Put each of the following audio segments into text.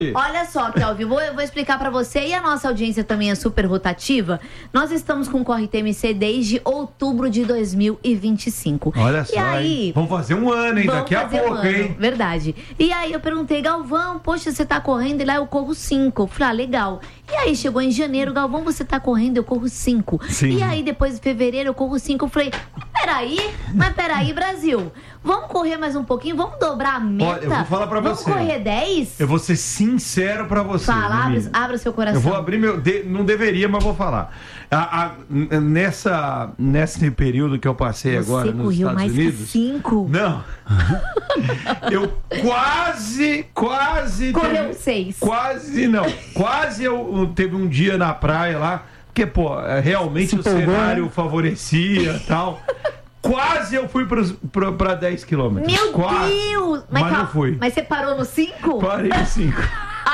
Olha só, Kelvin, eu vou explicar pra você, e a nossa audiência também é super rotativa. Nós estamos com o Corre TMC desde outubro de 2025. Olha só, e aí, hein? Vamos fazer um ano, hein? Daqui a pouco, hein? Verdade. E aí eu perguntei, Galvão, poxa, você tá correndo? E lá eu corro 5. Eu falei, ah, legal. E aí chegou em janeiro, Galvão, você tá correndo? Eu corro 5. Sim. E aí depois de fevereiro eu corro 5. Eu falei, peraí, Brasil. Vamos correr mais um pouquinho? Vamos dobrar a meta? Olha, eu vou falar pra você. Vamos correr 10? Eu vou ser sincero pra você. Fala, abra o seu coração. Eu vou abrir não deveria, mas vou falar. Nesse período que eu passei agora nos Estados mais Unidos... Que 5? Não. Eu quase... Correu 6. Quase eu teve um dia na praia lá, porque, pô, realmente o cenário favorecia e tal... Quase eu fui pra 10 quilômetros. Meu Deus! Mas não fui. Mas você parou no 5? Parei no 5.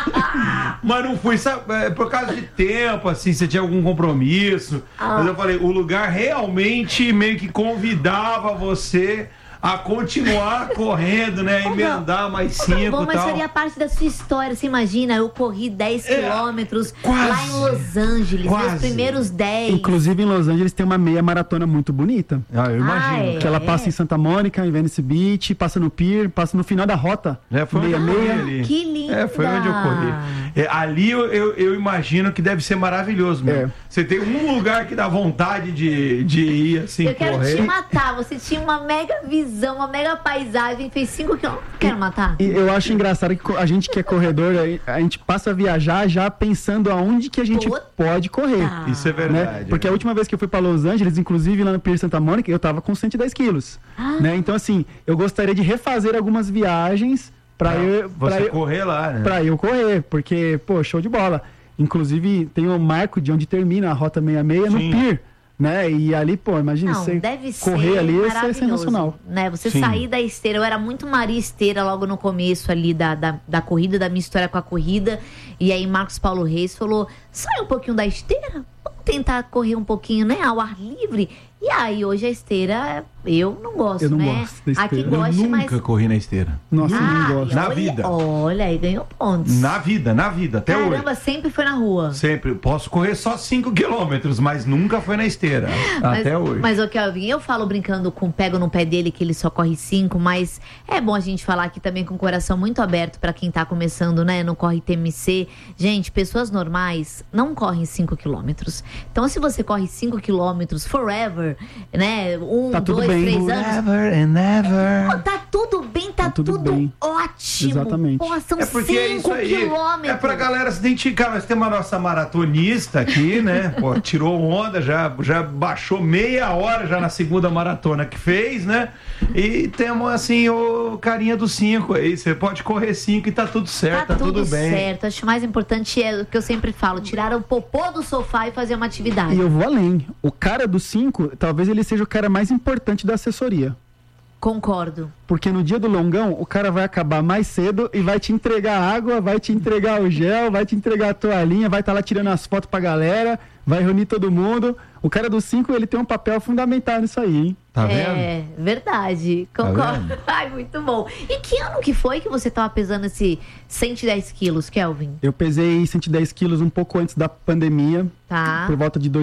Mas não fui, sabe? Por causa de tempo, assim, você tinha algum compromisso. Mas eu falei, o lugar realmente meio que convidava você a continuar correndo, né? Emendar mais 5 e tal. Mas seria parte da sua história. Você imagina, eu corri 10 quilômetros lá em Los Angeles, meus primeiros 10. Inclusive em Los Angeles tem uma meia maratona muito bonita. Eu imagino. Que ela passa em Santa Mônica, em Venice Beach, passa no Pier, passa no final da rota. Foi meia ali. Que linda! Foi onde eu corri. Ali eu imagino que deve ser maravilhoso mesmo. Você tem um lugar que dá vontade de ir assim, correr. Eu quero te matar. Você tinha uma mega visão, uma mega paisagem, fez 5 quilômetros. Quero matar. E eu acho engraçado que a gente que é corredor, a gente passa a viajar já pensando aonde que a gente pode correr. Isso é verdade. Né? Porque a última vez que eu fui para Los Angeles, inclusive lá no Pier Santa Mônica, eu tava com 110 quilos. Né? Então, assim, eu gostaria de refazer algumas viagens para eu correr lá, né? Pra eu correr, porque, pô, show de bola. Inclusive, tem um marco de onde termina a Rota 66 no Pier. Né? E ali, pô, imagina você correr ali, isso é sensacional. Né? Você sair da esteira, eu era muito Maria Esteira logo no começo ali da corrida, da minha história com a corrida. E aí Marcos Paulo Reis falou, sai um pouquinho da esteira, vamos tentar correr um pouquinho, né, ao ar livre. E aí, hoje a esteira, eu não gosto, eu não né? gosto da esteira. Aqui gosta, eu nunca corri na esteira. Nossa, eu não gosto. Na vida. Olha, aí ganhou pontos. Na vida, até hoje. Caramba, sempre foi na rua. Sempre. Posso correr só 5 quilômetros, mas nunca foi na esteira. Até hoje. Mas o Kelvin, eu falo brincando pego no pé dele que ele só corre 5, mas é bom a gente falar aqui também com o coração muito aberto pra quem tá começando, né, no Corre TMC. Gente, pessoas normais não correm 5 quilômetros. Então, se você corre 5 quilômetros forever, né, 1, 2, 3 anos. Never and ever. Tá tudo bem, tá tudo bem. Ótimo. Exatamente. Porra, são 5 quilômetros. É pra galera se identificar. Nós temos a nossa maratonista aqui, né? Pô, tirou onda, já baixou meia hora já na segunda maratona que fez, né? E temos, assim, o carinha do 5 aí. Você pode correr 5 e tá tudo certo, tá tudo bem. Certo. Acho que o mais importante é o que eu sempre falo, tirar o popô do sofá e fazer uma atividade. E eu vou além. O cara do 5, talvez ele seja o cara mais importante da assessoria. Concordo. Porque no dia do longão, o cara vai acabar mais cedo e vai te entregar água, vai te entregar o gel, vai te entregar a toalhinha, vai estar lá tirando as fotos pra galera, vai reunir todo mundo. O cara do 5, ele tem um papel fundamental nisso aí, hein? Tá vendo? É, verdade. Concordo. Tá Ai, muito bom. E que ano que foi que você tava pesando esse 110 quilos, Kelvin? Eu pesei 110 quilos um pouco antes da pandemia. Tá. Por volta de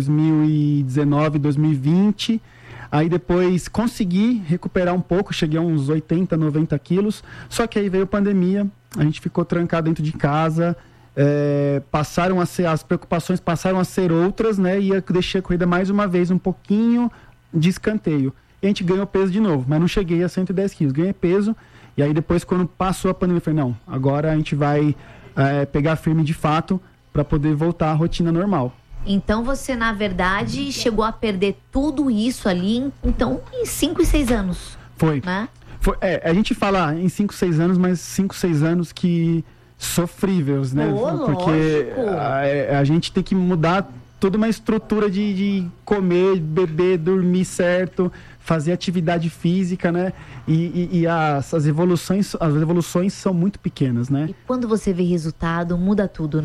2019, 2020. Aí depois consegui recuperar um pouco, cheguei a uns 80, 90 quilos. Só que aí veio a pandemia, a gente ficou trancado dentro de casa. Passaram a ser, as preocupações passaram a ser outras, né? E eu deixei a corrida mais uma vez um pouquinho de escanteio. E a gente ganhou peso de novo, mas não cheguei a 110 quilos. Ganhei peso, e aí depois, quando passou a pandemia, eu falei, não, agora a gente vai pegar firme de fato para poder voltar à rotina normal. Então você, na verdade, chegou a perder tudo isso ali, então, em 5 e 6 anos. Foi. Né? A gente fala em 5, 6 anos, mas 5, 6 anos que sofríveis, né? Porque a gente tem que mudar toda uma estrutura de comer, beber, dormir certo, fazer atividade física, né? E as evoluções são muito pequenas, né? E quando você vê resultado, muda tudo, né?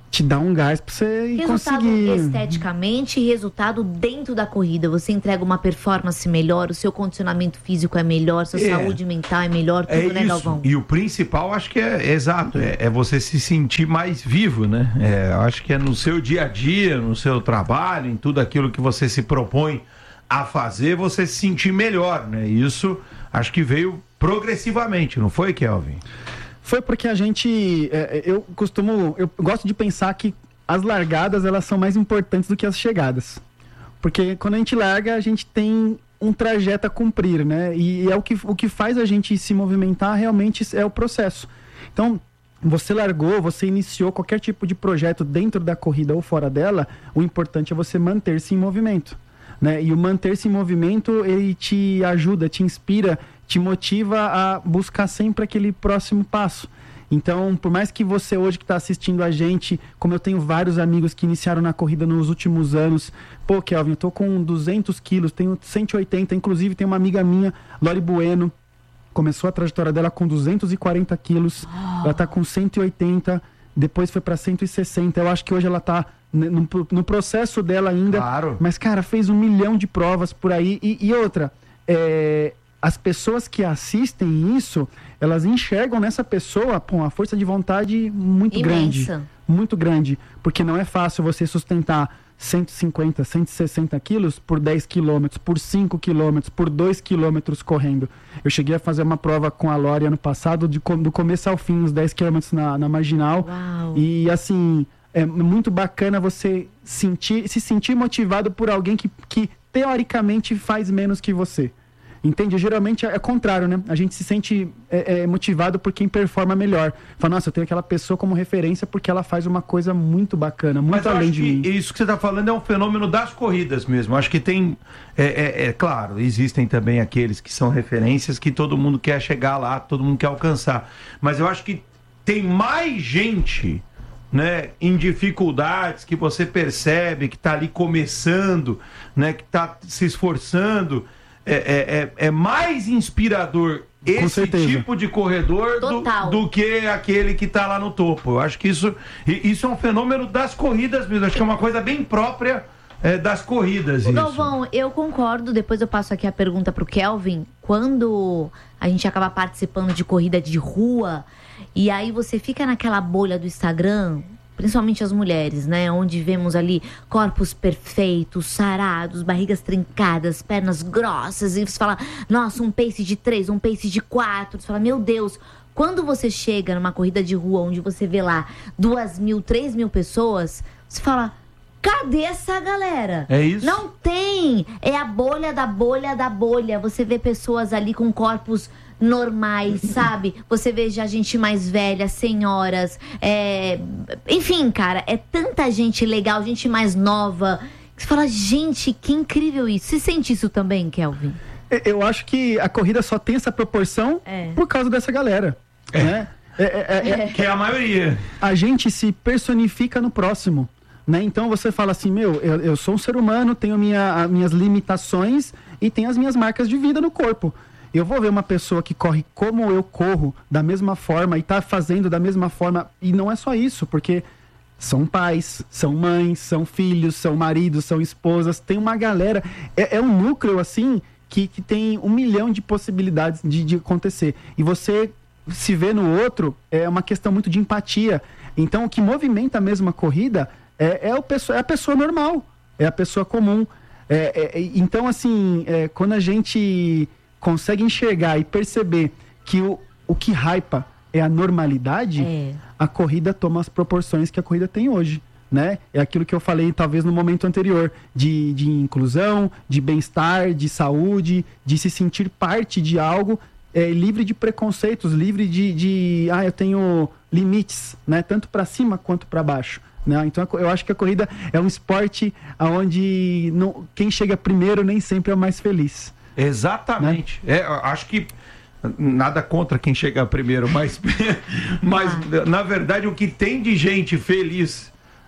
te dá um gás pra você resultado conseguir... esteticamente e resultado dentro da corrida. Você entrega uma performance melhor, o seu condicionamento físico é melhor, sua saúde mental é melhor, tudo, né, Galvão? E o principal, acho que é exato, é você se sentir mais vivo, né? Acho que é no seu dia a dia, no seu trabalho, em tudo aquilo que você se propõe a fazer, você se sentir melhor, né? Isso acho que veio progressivamente, não foi, Kelvin? Foi porque a gente, eu gosto de pensar que as largadas, elas são mais importantes do que as chegadas. Porque quando a gente larga, a gente tem um trajeto a cumprir, né? E é o que faz a gente se movimentar realmente é o processo. Então, você largou, você iniciou qualquer tipo de projeto dentro da corrida ou fora dela, o importante é você manter-se em movimento, né? E o manter-se em movimento, ele te ajuda, te inspira, te motiva a buscar sempre aquele próximo passo. Então, por mais que você hoje que está assistindo a gente, como eu tenho vários amigos que iniciaram na corrida nos últimos anos, pô, Kelvin, eu tô com 200 quilos, tenho 180, inclusive tem uma amiga minha, Lori Bueno, começou a trajetória dela com 240 quilos, ela tá com 180, depois foi para 160, eu acho que hoje ela tá no processo dela ainda, claro. Mas, cara, fez 1 milhão de provas por aí, e outra, as pessoas que assistem isso, elas enxergam nessa pessoa uma força de vontade muito grande, porque não é fácil você sustentar 150, 160 quilos por 10 quilômetros, por 5 quilômetros, por 2 quilômetros correndo. Eu cheguei a fazer uma prova com a Lori ano passado, do começo ao fim, uns 10 quilômetros na Marginal. Uau. E assim, é muito bacana você se sentir motivado por alguém que teoricamente faz menos que você. Entende? Geralmente é contrário, né? A gente se sente motivado por quem performa melhor. Fala, nossa, eu tenho aquela pessoa como referência porque ela faz uma coisa muito bacana, muito além de mim. Isso que você está falando é um fenômeno das corridas mesmo. Acho que tem, claro, existem também aqueles que são referências que todo mundo quer chegar lá, todo mundo quer alcançar. Mas eu acho que tem mais gente, né, em dificuldades, que você percebe que está ali começando, né, que está se esforçando. É mais inspirador esse tipo de corredor do que aquele que está lá no topo. Eu acho que isso é um fenômeno das corridas mesmo. Acho que é uma coisa bem própria das corridas. Galvão, eu concordo. Depois eu passo aqui a pergunta para o Kelvin. Quando a gente acaba participando de corrida de rua e aí você fica naquela bolha do Instagram, principalmente as mulheres, né? Onde vemos ali corpos perfeitos, sarados, barrigas trincadas, pernas grossas. E você fala, nossa, um pace de 3, um pace de 4. Você fala, meu Deus. Quando você chega numa corrida de rua onde você vê lá 2.000, 3.000 pessoas, você fala, cadê essa galera? É isso? Não tem. É a bolha da bolha da bolha. Você vê pessoas ali com corpos normais, sabe? Você vê já gente mais velha, senhoras, enfim, cara, é tanta gente legal, gente mais nova, que você fala, gente, que incrível isso. Você sente isso também, Kelvin? Eu acho que a corrida só tem essa proporção por causa dessa galera, né? Que é a maioria. A gente se personifica no próximo, né? Então você fala assim, eu sou um ser humano, tenho minhas limitações e tenho as minhas marcas de vida no corpo. Eu vou ver uma pessoa que corre como eu corro, da mesma forma, e tá fazendo da mesma forma. E não é só isso, porque são pais, são mães, são filhos, são maridos, são esposas. Tem uma galera. É um núcleo, assim, que tem 1 milhão de possibilidades de acontecer. E você se vê no outro, é uma questão muito de empatia. Então, o que movimenta a mesma corrida é a pessoa normal, é a pessoa comum. Então, assim, quando a gente consegue enxergar e perceber que o que hypa é a normalidade, a corrida toma as proporções que a corrida tem hoje, né? É aquilo que eu falei talvez no momento anterior, de inclusão, de bem-estar, de saúde, de se sentir parte de algo, livre de preconceitos, livre eu tenho limites, né? Tanto para cima quanto para baixo. Né? Então eu acho que a corrida é um esporte onde quem chega primeiro nem sempre é o mais feliz. Exatamente. Né? Acho que nada contra quem chega primeiro, mas na verdade o que tem de gente feliz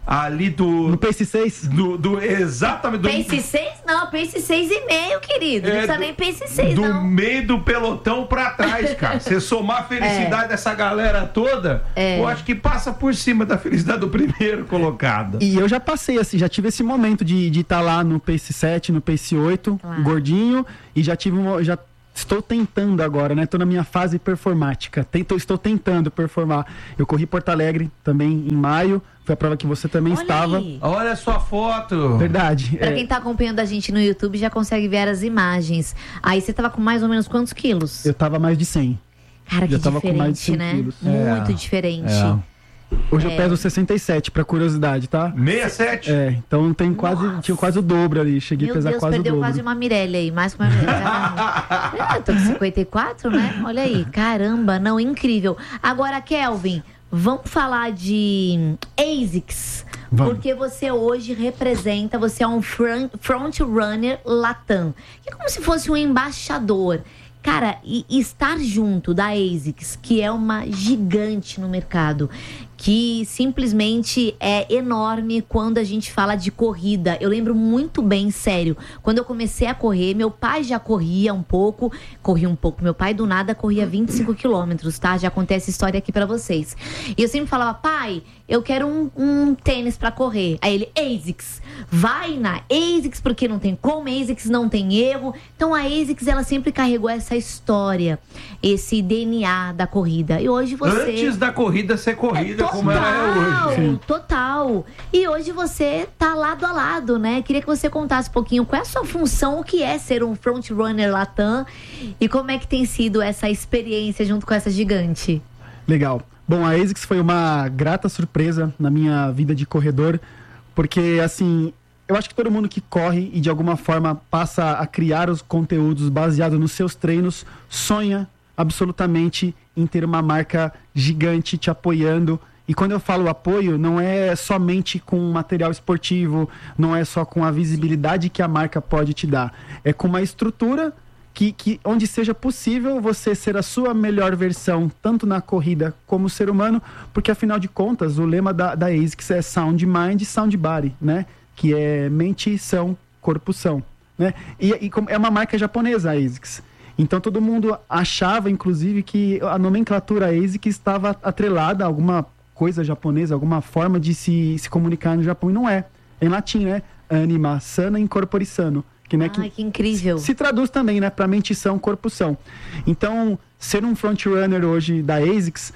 ali do... No Pace 6? Exatamente. Pace 6 não, Pace 6,5, querido. Não precisa nem Pace 6, do não. meio do pelotão pra trás, cara. Você somar a felicidade dessa galera toda, eu acho que passa por cima da felicidade do primeiro colocado. E eu já passei, assim, já tive esse momento de estar lá no Pace 7, no Pace 8, gordinho, e já tive já estou tentando agora, né? Estou na minha fase performática. Estou tentando performar. Eu corri Porto Alegre também em maio. Foi a prova que você também estava. Aí. Olha a sua foto. Verdade. Pra quem tá acompanhando a gente no YouTube, já consegue ver as imagens. Aí você tava com mais ou menos quantos quilos? Eu tava mais de 100. Cara, que já tava com mais de 100 diferente, né? quilos. Muito diferente. Hoje eu peso 67, pra curiosidade, tá? 67? Então tinha quase o dobro ali. Cheguei a pesar quase o dobro. Perdeu quase uma Mirelle aí, mais que uma Mirelle. Eu tô com 54, né? Olha aí, caramba, não, incrível. Agora, Kelvin, vamos falar de ASICS. Vamos. Porque você hoje representa, você é um front runner Latam. É como se fosse um embaixador. Cara, e estar junto da ASICS, que é uma gigante no mercado, que simplesmente é enorme quando a gente fala de corrida. Eu lembro muito bem, sério, quando eu comecei a correr, meu pai já corria um pouco, meu pai do nada corria 25 quilômetros, tá? Já contei essa história aqui pra vocês. E eu sempre falava, pai, eu quero um tênis pra correr. Aí ele, ASICS, vai na ASICS, porque não tem como, ASICS não tem erro. Então a ASICS, ela sempre carregou essa história, esse DNA da corrida. E hoje você... Antes da corrida ser corrida, como ela é hoje. Sim. Total. E hoje você tá lado a lado, né? Queria que você contasse um pouquinho qual é a sua função, o que é ser um frontrunner Latam e como é que tem sido essa experiência junto com essa gigante. Legal. Bom, a ASICS foi uma grata surpresa na minha vida de corredor, porque, assim, eu acho que todo mundo que corre e de alguma forma passa a criar os conteúdos baseados nos seus treinos, sonha absolutamente em ter uma marca gigante te apoiando. E quando eu falo apoio, não é somente com material esportivo, não é só com a visibilidade que a marca pode te dar. É com uma estrutura onde seja possível você ser a sua melhor versão, tanto na corrida como ser humano, porque afinal de contas, o lema da ASICS é Sound Mind, Sound Body, né? Que é mente são, corpo são, né? E é uma marca japonesa, a ASICS. Então todo mundo achava, inclusive, que a nomenclatura ASICS estava atrelada a alguma coisa japonesa, alguma forma de se comunicar no Japão, e não é. É em latim, né? Anima sana incorpore sano. Que incrível. Se traduz também, né? Para mente são, corpo são. Então, ser um frontrunner hoje da ASICS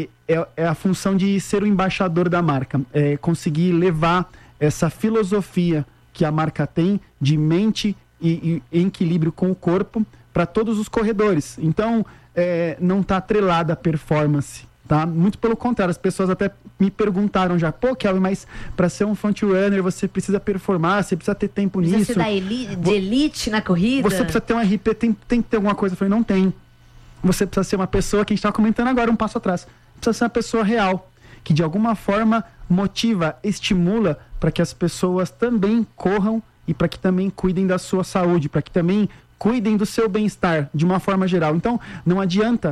é a função de ser o embaixador da marca. É conseguir levar essa filosofia que a marca tem de mente e equilíbrio com o corpo para todos os corredores. Então, não está atrelada a performance. Tá? Muito pelo contrário, as pessoas até me perguntaram já, pô, Kelvin, mas para ser um frontrunner você precisa performar, você precisa ter tempo nisso. Precisa ser de elite na corrida? Você precisa ter um RP, tem que ter alguma coisa. Eu falei, não tem. Você precisa ser uma pessoa, que a gente estava comentando agora, um passo atrás. Precisa ser uma pessoa real, que de alguma forma motiva, estimula para que as pessoas também corram e para que também cuidem da sua saúde, para que também cuidem do seu bem-estar, de uma forma geral. Então, não adianta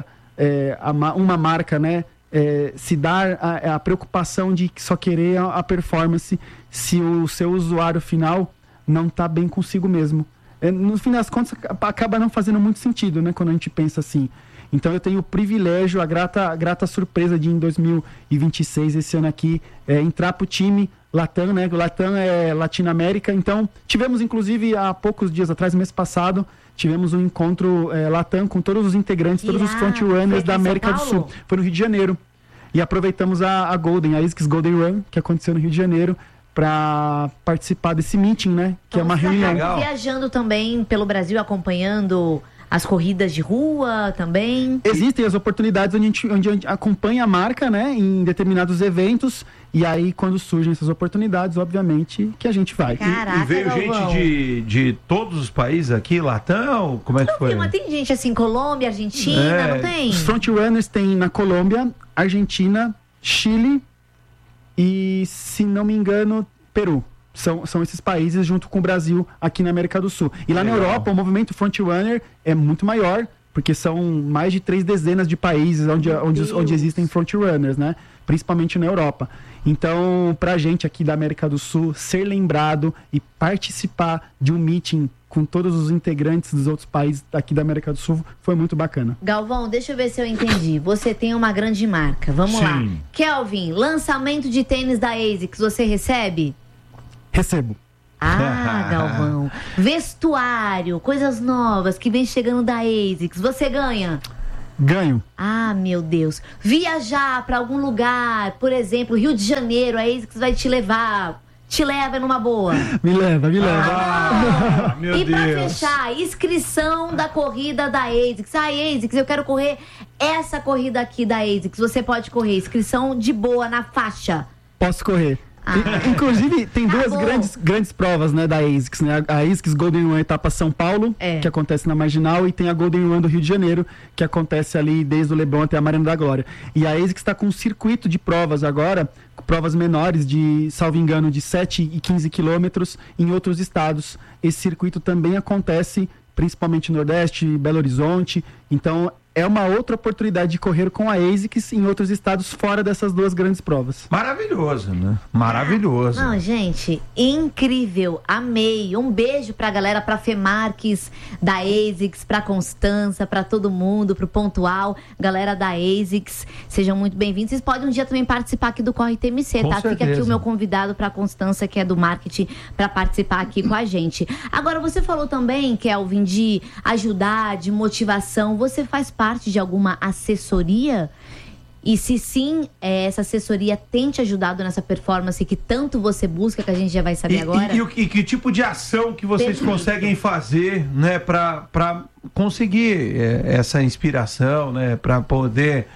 uma marca, né, se dar a preocupação de só querer a performance se o seu usuário final não está bem consigo mesmo. No fim das contas, acaba não fazendo muito sentido, né, quando a gente pensa assim. Então eu tenho o privilégio, a grata surpresa de em 2026, esse ano aqui, entrar para o time Latam, né? O Latam é Latinoamérica. Então tivemos, inclusive, há poucos dias atrás, mês passado, tivemos um encontro Latam com todos os integrantes, todos os frontrunners da América do Sul. Foi no Rio de Janeiro. E aproveitamos a ASICS Golden Run, que aconteceu no Rio de Janeiro, para participar desse meeting, né? Que então, é uma reunião. Viajando também pelo Brasil, acompanhando as corridas de rua também. Existem as oportunidades onde a gente acompanha a marca, né? Em determinados eventos. E aí, quando surgem essas oportunidades, obviamente, que a gente vai. Caraca, e veio gente de todos os países aqui, Latam? Como é que foi? Mas tem gente assim, Colômbia, Argentina, não tem? Os frontrunners tem na Colômbia, Argentina, Chile e, se não me engano, Peru. São esses países junto com o Brasil aqui na América do Sul. E lá na Europa, o movimento frontrunner é muito maior, porque são mais de 3 dezenas de países onde existem frontrunners, né? principalmente na Europa. Então, pra gente aqui da América do Sul, ser lembrado e participar de um meeting com todos os integrantes dos outros países aqui da América do Sul foi muito bacana. Galvão, deixa eu ver se eu entendi. Você tem uma grande marca, vamos lá. Kelvin, lançamento de tênis da ASICS, você recebe? Recebo. Ah, Galvão. Vestuário, coisas novas que vem chegando da ASICS, você ganha? Ganho. Ah, meu Deus. Viajar pra algum lugar, por exemplo, Rio de Janeiro, a ASICS vai te levar. Te leva numa boa. Me leva. Meu e pra Deus. fechar, inscrição da corrida da ASICS. Ah, ASICS, eu quero correr essa corrida aqui da ASICS. Você pode correr, inscrição de boa na faixa. Posso correr. Inclusive, tem duas grandes provas, né, da ASICS, né? A ASICS Golden Run etapa São Paulo, que acontece na Marginal, e tem a Golden Run do Rio de Janeiro, que acontece ali desde o Leblon até a Marina da Glória. E a ASICS está com um circuito de provas agora, provas menores de, salvo engano, de 7 e 15 quilômetros em outros estados. Esse circuito também acontece principalmente no Nordeste, Belo Horizonte. Então, é uma outra oportunidade de correr com a ASICS em outros estados fora dessas duas grandes provas. Maravilhoso, né? Maravilhoso. Não, gente, incrível, amei. Um beijo pra galera, pra Fê Marques da ASICS, pra Constança, pra todo mundo, pro Pontual, galera da ASICS, sejam muito bem-vindos. Vocês podem um dia também participar aqui do Corre TMC, Com tá? certeza. Fica aqui o meu convidado pra Constança, que é do marketing, pra participar aqui com a gente. Agora, você falou também, Kelvin, de ajudar, de motivação. Você faz parte de alguma assessoria? E se sim, essa assessoria tem te ajudado nessa performance que tanto você busca, que a gente já vai saber agora? E que tipo de ação que vocês conseguem fazer, né, para conseguir essa inspiração, né, para poder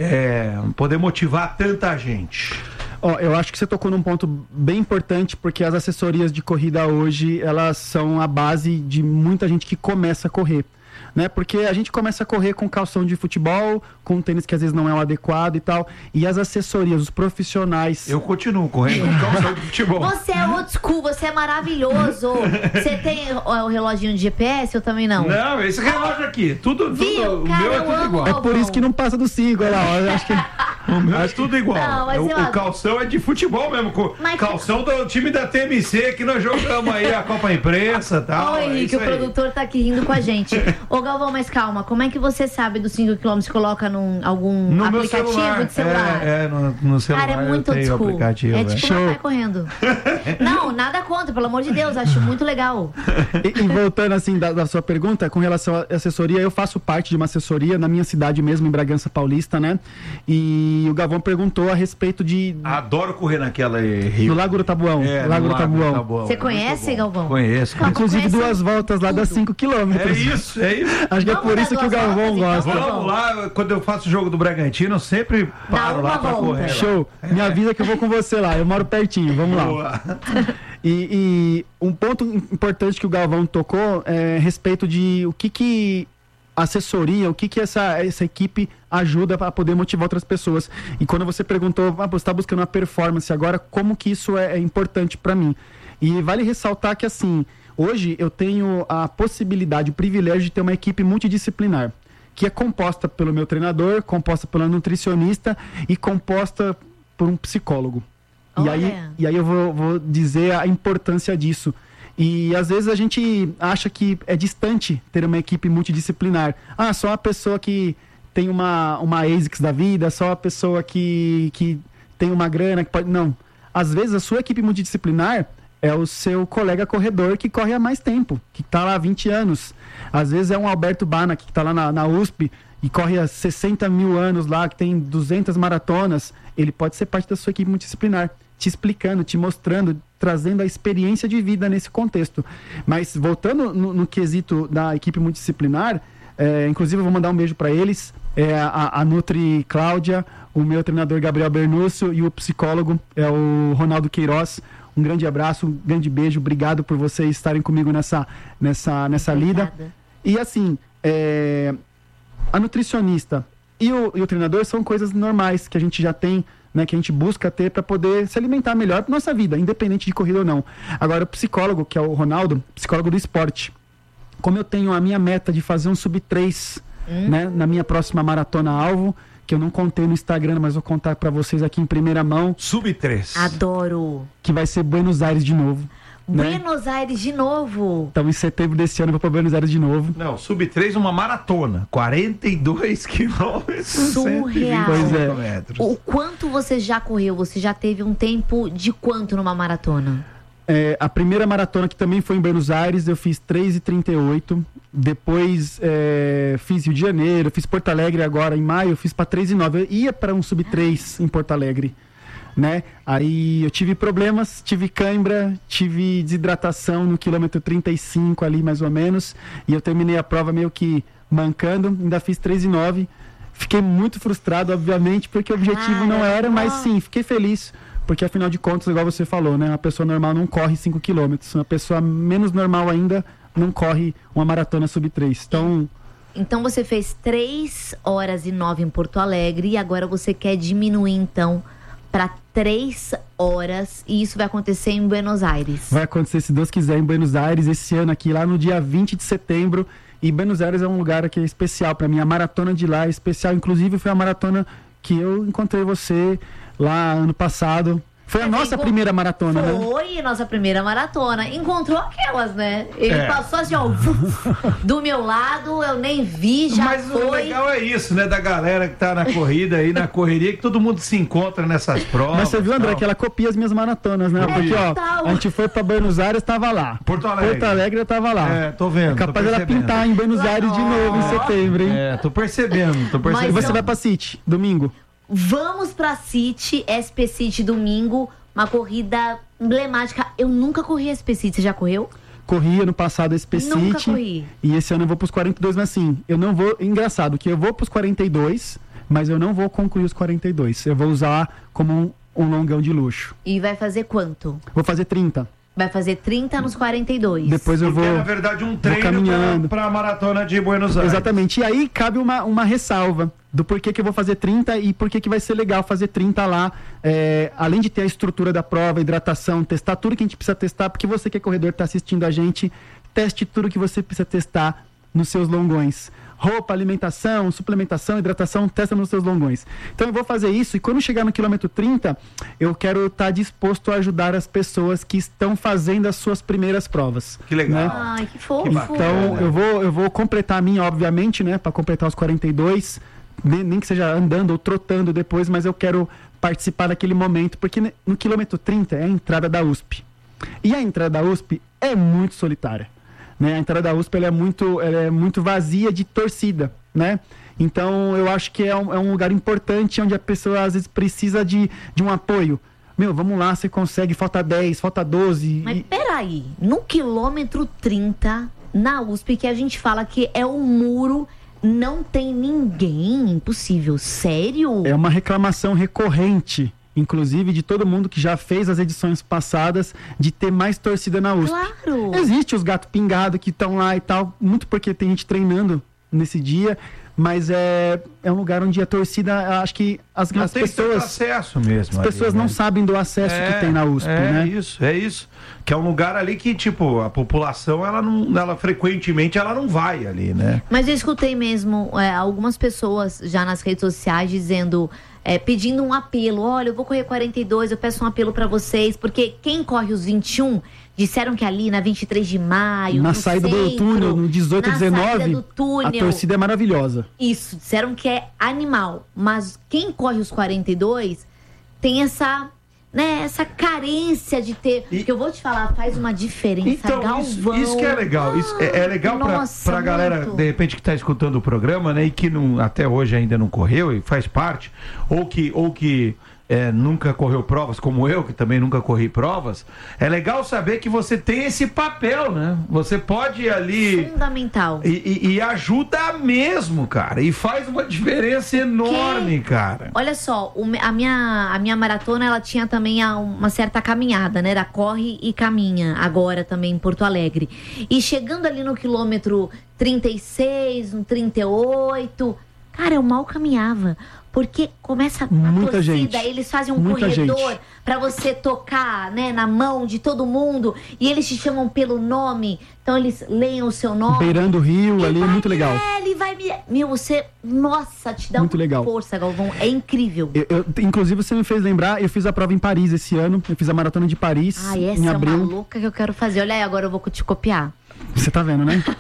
motivar tanta gente? Eu acho que você tocou num ponto bem importante, porque as assessorias de corrida hoje, elas são a base de muita gente que começa a correr. Né? Porque a gente começa a correr com calção de futebol, com um tênis que às vezes não é o adequado e tal. E as assessorias, os profissionais... Eu continuo correndo com calção de futebol. Você é old school, você é maravilhoso. Você tem o reloginho de GPS? Eu também não. Não, esse relógio aqui, tudo Viu, o cara, meu é eu tudo amo. igual. É por isso que não passa do 5, olha lá. Eu acho que... O meu é tudo igual. Não, mas o calção é de futebol mesmo. Mas calção do time da TMC, que nós jogamos aí a Copa Imprensa e tal. Ô, Henrique, o produtor tá aqui rindo com a gente. Ô, Galvão, mas calma, como é que você sabe dos 5 km? Coloca algum no aplicativo de celular? No celular. Cara, é muito old school. É tipo meu pai correndo. Não, nada contra, pelo amor de Deus, acho muito legal. E voltando assim da sua pergunta, com relação à assessoria, eu faço parte de uma assessoria na minha cidade mesmo, em Bragança Paulista, né? E o Galvão perguntou a respeito de... Adoro correr naquela Rio. No Lago do Tabuão. Lago do Tabuão. Você conhece, Galvão? Conheço. Inclusive 2 voltas lá das 5 quilômetros. É isso. Acho que é por isso que o Galvão gosta. Vamos lá, quando eu faço o jogo do Bragantino, eu sempre paro lá pra correr. Show. Me avisa que eu vou com você lá, eu moro pertinho, vamos lá. E um ponto importante que o Galvão tocou é a respeito de o que assessoria, o que essa equipe ajuda a poder motivar outras pessoas. E quando você perguntou, você está buscando uma performance agora, como que isso é importante para mim? E vale ressaltar que, assim, hoje eu tenho a possibilidade, o privilégio de ter uma equipe multidisciplinar, que é composta pelo meu treinador, composta pela nutricionista e composta por um psicólogo. E aí eu vou dizer a importância disso. E às vezes a gente acha que é distante ter uma equipe multidisciplinar. Só uma pessoa que tem uma ASICS da vida, só uma pessoa que tem uma grana, que pode... Não. Às vezes a sua equipe multidisciplinar é o seu colega corredor que corre há mais tempo, que está lá há 20 anos. Às vezes é um Alberto Bana, que está lá na USP e corre há 60 mil anos lá, que tem 200 maratonas. Ele pode ser parte da sua equipe multidisciplinar, te explicando, te mostrando, trazendo a experiência de vida nesse contexto. Mas voltando no quesito da equipe multidisciplinar, inclusive eu vou mandar um beijo para eles, a Nutri Cláudia, o meu treinador Gabriel Bernúcio e o psicólogo é o Ronaldo Queiroz. Um grande abraço, um grande beijo, obrigado por vocês estarem comigo nessa lida. E assim, a nutricionista e o treinador são coisas normais que a gente já tem, né, que a gente busca ter para poder se alimentar melhor para nossa vida, independente de corrida ou não. Agora, o psicólogo, que é o Ronaldo, psicólogo do esporte, como eu tenho a minha meta de fazer um sub-3 né, na minha próxima maratona alvo, que eu não contei no Instagram, mas vou contar para vocês aqui em primeira mão. Sub 3. Adoro. Que vai ser Buenos Aires de novo. Buenos Aires de novo. Então, em setembro desse ano, eu vou para Buenos Aires de novo. Não, Sub 3, uma maratona. 42 quilômetros. Surreal. Pois é. O quanto você já correu? Você já teve um tempo de quanto numa maratona? A primeira maratona, que também foi em Buenos Aires, eu fiz 3h38. Depois fiz Rio de Janeiro, fiz Porto Alegre agora em maio, eu fiz para 3h09. Eu ia para um Sub 3 em Porto Alegre. Né? Aí eu tive problemas, tive cãibra, tive desidratação no quilômetro 35 ali mais ou menos, e eu terminei a prova meio que mancando, ainda fiz 3h09. Fiquei muito frustrado, obviamente, porque o objetivo não era, mas sim, fiquei feliz, porque afinal de contas, igual você falou, né? Uma pessoa normal não corre 5 quilômetros, uma pessoa menos normal ainda não corre uma maratona Sub 3. Então você fez 3h09 em Porto Alegre e agora você quer diminuir então para 3 horas, e isso vai acontecer em Buenos Aires. Vai acontecer, se Deus quiser, em Buenos Aires esse ano aqui, lá no dia 20 de setembro. E Buenos Aires é um lugar que é especial para mim. A maratona de lá é especial. Inclusive, foi a maratona que eu encontrei você lá ano passado. Foi a nossa primeira maratona, né? Foi nossa primeira maratona. Encontrou aquelas, né? Ele passou assim, ó, do meu lado, eu nem vi, já Mas foi. o legal é isso, né? Da galera que tá na corrida aí, na correria, que todo mundo se encontra nessas provas. Mas você viu, André, que ela copia as minhas maratonas, né? Porque, ó, a gente foi pra Buenos Aires, tava lá. Porto Alegre eu tava lá. Tô vendo. É capaz dela pintar em Buenos Aires de novo em setembro, hein? Tô percebendo. E você vai pra City, domingo? Vamos pra City, SP City domingo, uma corrida emblemática. Eu nunca corri SP City, você já correu? Corri ano passado SP City. Nunca corri. E esse ano eu vou pros 42, mas assim, eu não vou... Engraçado, que eu vou pros 42, mas eu não vou concluir os 42. Eu vou usar como um longão de luxo. E vai fazer quanto? Vou fazer 30. Vai fazer 30 nos 42. Depois eu vou... na verdade, um treino pra maratona de Buenos Aires. Exatamente. E aí cabe uma ressalva do porquê que eu vou fazer 30 e porquê que vai ser legal fazer 30 lá. Além de ter a estrutura da prova, hidratação, testar tudo que a gente precisa testar, porque você que é corredor, tá assistindo a gente, teste tudo que você precisa testar nos seus longões. Roupa, alimentação, suplementação, hidratação, testa nos seus longões. Então eu vou fazer isso, e quando chegar no quilômetro 30, eu quero estar disposto a ajudar as pessoas que estão fazendo as suas primeiras provas. Que legal. Né? Ai, que fofo. Então eu vou completar a minha, obviamente, né, para completar os 42, nem que seja andando ou trotando depois, mas eu quero participar daquele momento, porque no quilômetro 30 é a entrada da USP. E a entrada da USP é muito solitária. Né? A entrada da USP ela é muito vazia de torcida, né? Então eu acho que é um lugar importante onde a pessoa às vezes precisa de um apoio. Meu, vamos lá, você consegue, falta 10, falta 12. Mas peraí, no quilômetro 30, na USP, que a gente fala que é um muro, não tem ninguém, impossível, sério? É uma reclamação recorrente, inclusive de todo mundo que já fez as edições passadas, de ter mais torcida na USP. Claro! Existe os gatos pingados que estão lá e tal, muito porque tem gente treinando nesse dia, mas é um lugar onde a torcida, acho que as pessoas... acesso mesmo. As pessoas não sabem do acesso que tem na USP, né? É isso. Que é um lugar ali que, tipo, a população, ela frequentemente, ela não vai ali, né? Mas eu escutei mesmo algumas pessoas já nas redes sociais dizendo... pedindo um apelo, olha, eu vou correr 42, eu peço um apelo pra vocês, porque quem corre os 21, disseram que ali na 23 de maio, na saída do túnel, no 18 e 19, a torcida é maravilhosa. Isso, disseram que é animal, mas quem corre os 42 tem essa carência de ter, porque eu vou te falar, faz uma diferença, então, Galvão. Isso que é legal, isso é legal pra galera, de repente, que tá escutando o programa, né, e que até hoje ainda não correu e faz parte, ou que nunca correu provas, como eu, que também nunca corri provas. É legal saber que você tem esse papel, né? Você pode ir ali... Fundamental. E ajuda mesmo, cara. E faz uma diferença enorme, cara. Olha só, a minha maratona, ela tinha também uma certa caminhada, né? Era corre e caminha, agora também em Porto Alegre. E chegando ali no quilômetro 36, no 38... Cara, eu mal caminhava. Porque começa a Muita torcida, gente. eles fazem um Muita corredor gente. pra você tocar, né, na mão de todo mundo. E eles te chamam pelo nome. Então eles leem o seu nome. Beirando o rio, ali é muito legal. Ele vai me... Meu, você... Nossa, te dá Muito uma legal. força, Galvão. É incrível. Inclusive, você me fez lembrar, eu fiz a prova em Paris esse ano. Eu fiz a maratona de Paris Essa em é abril. uma louca que eu quero fazer. Olha aí, agora eu vou te copiar. Você tá vendo, né?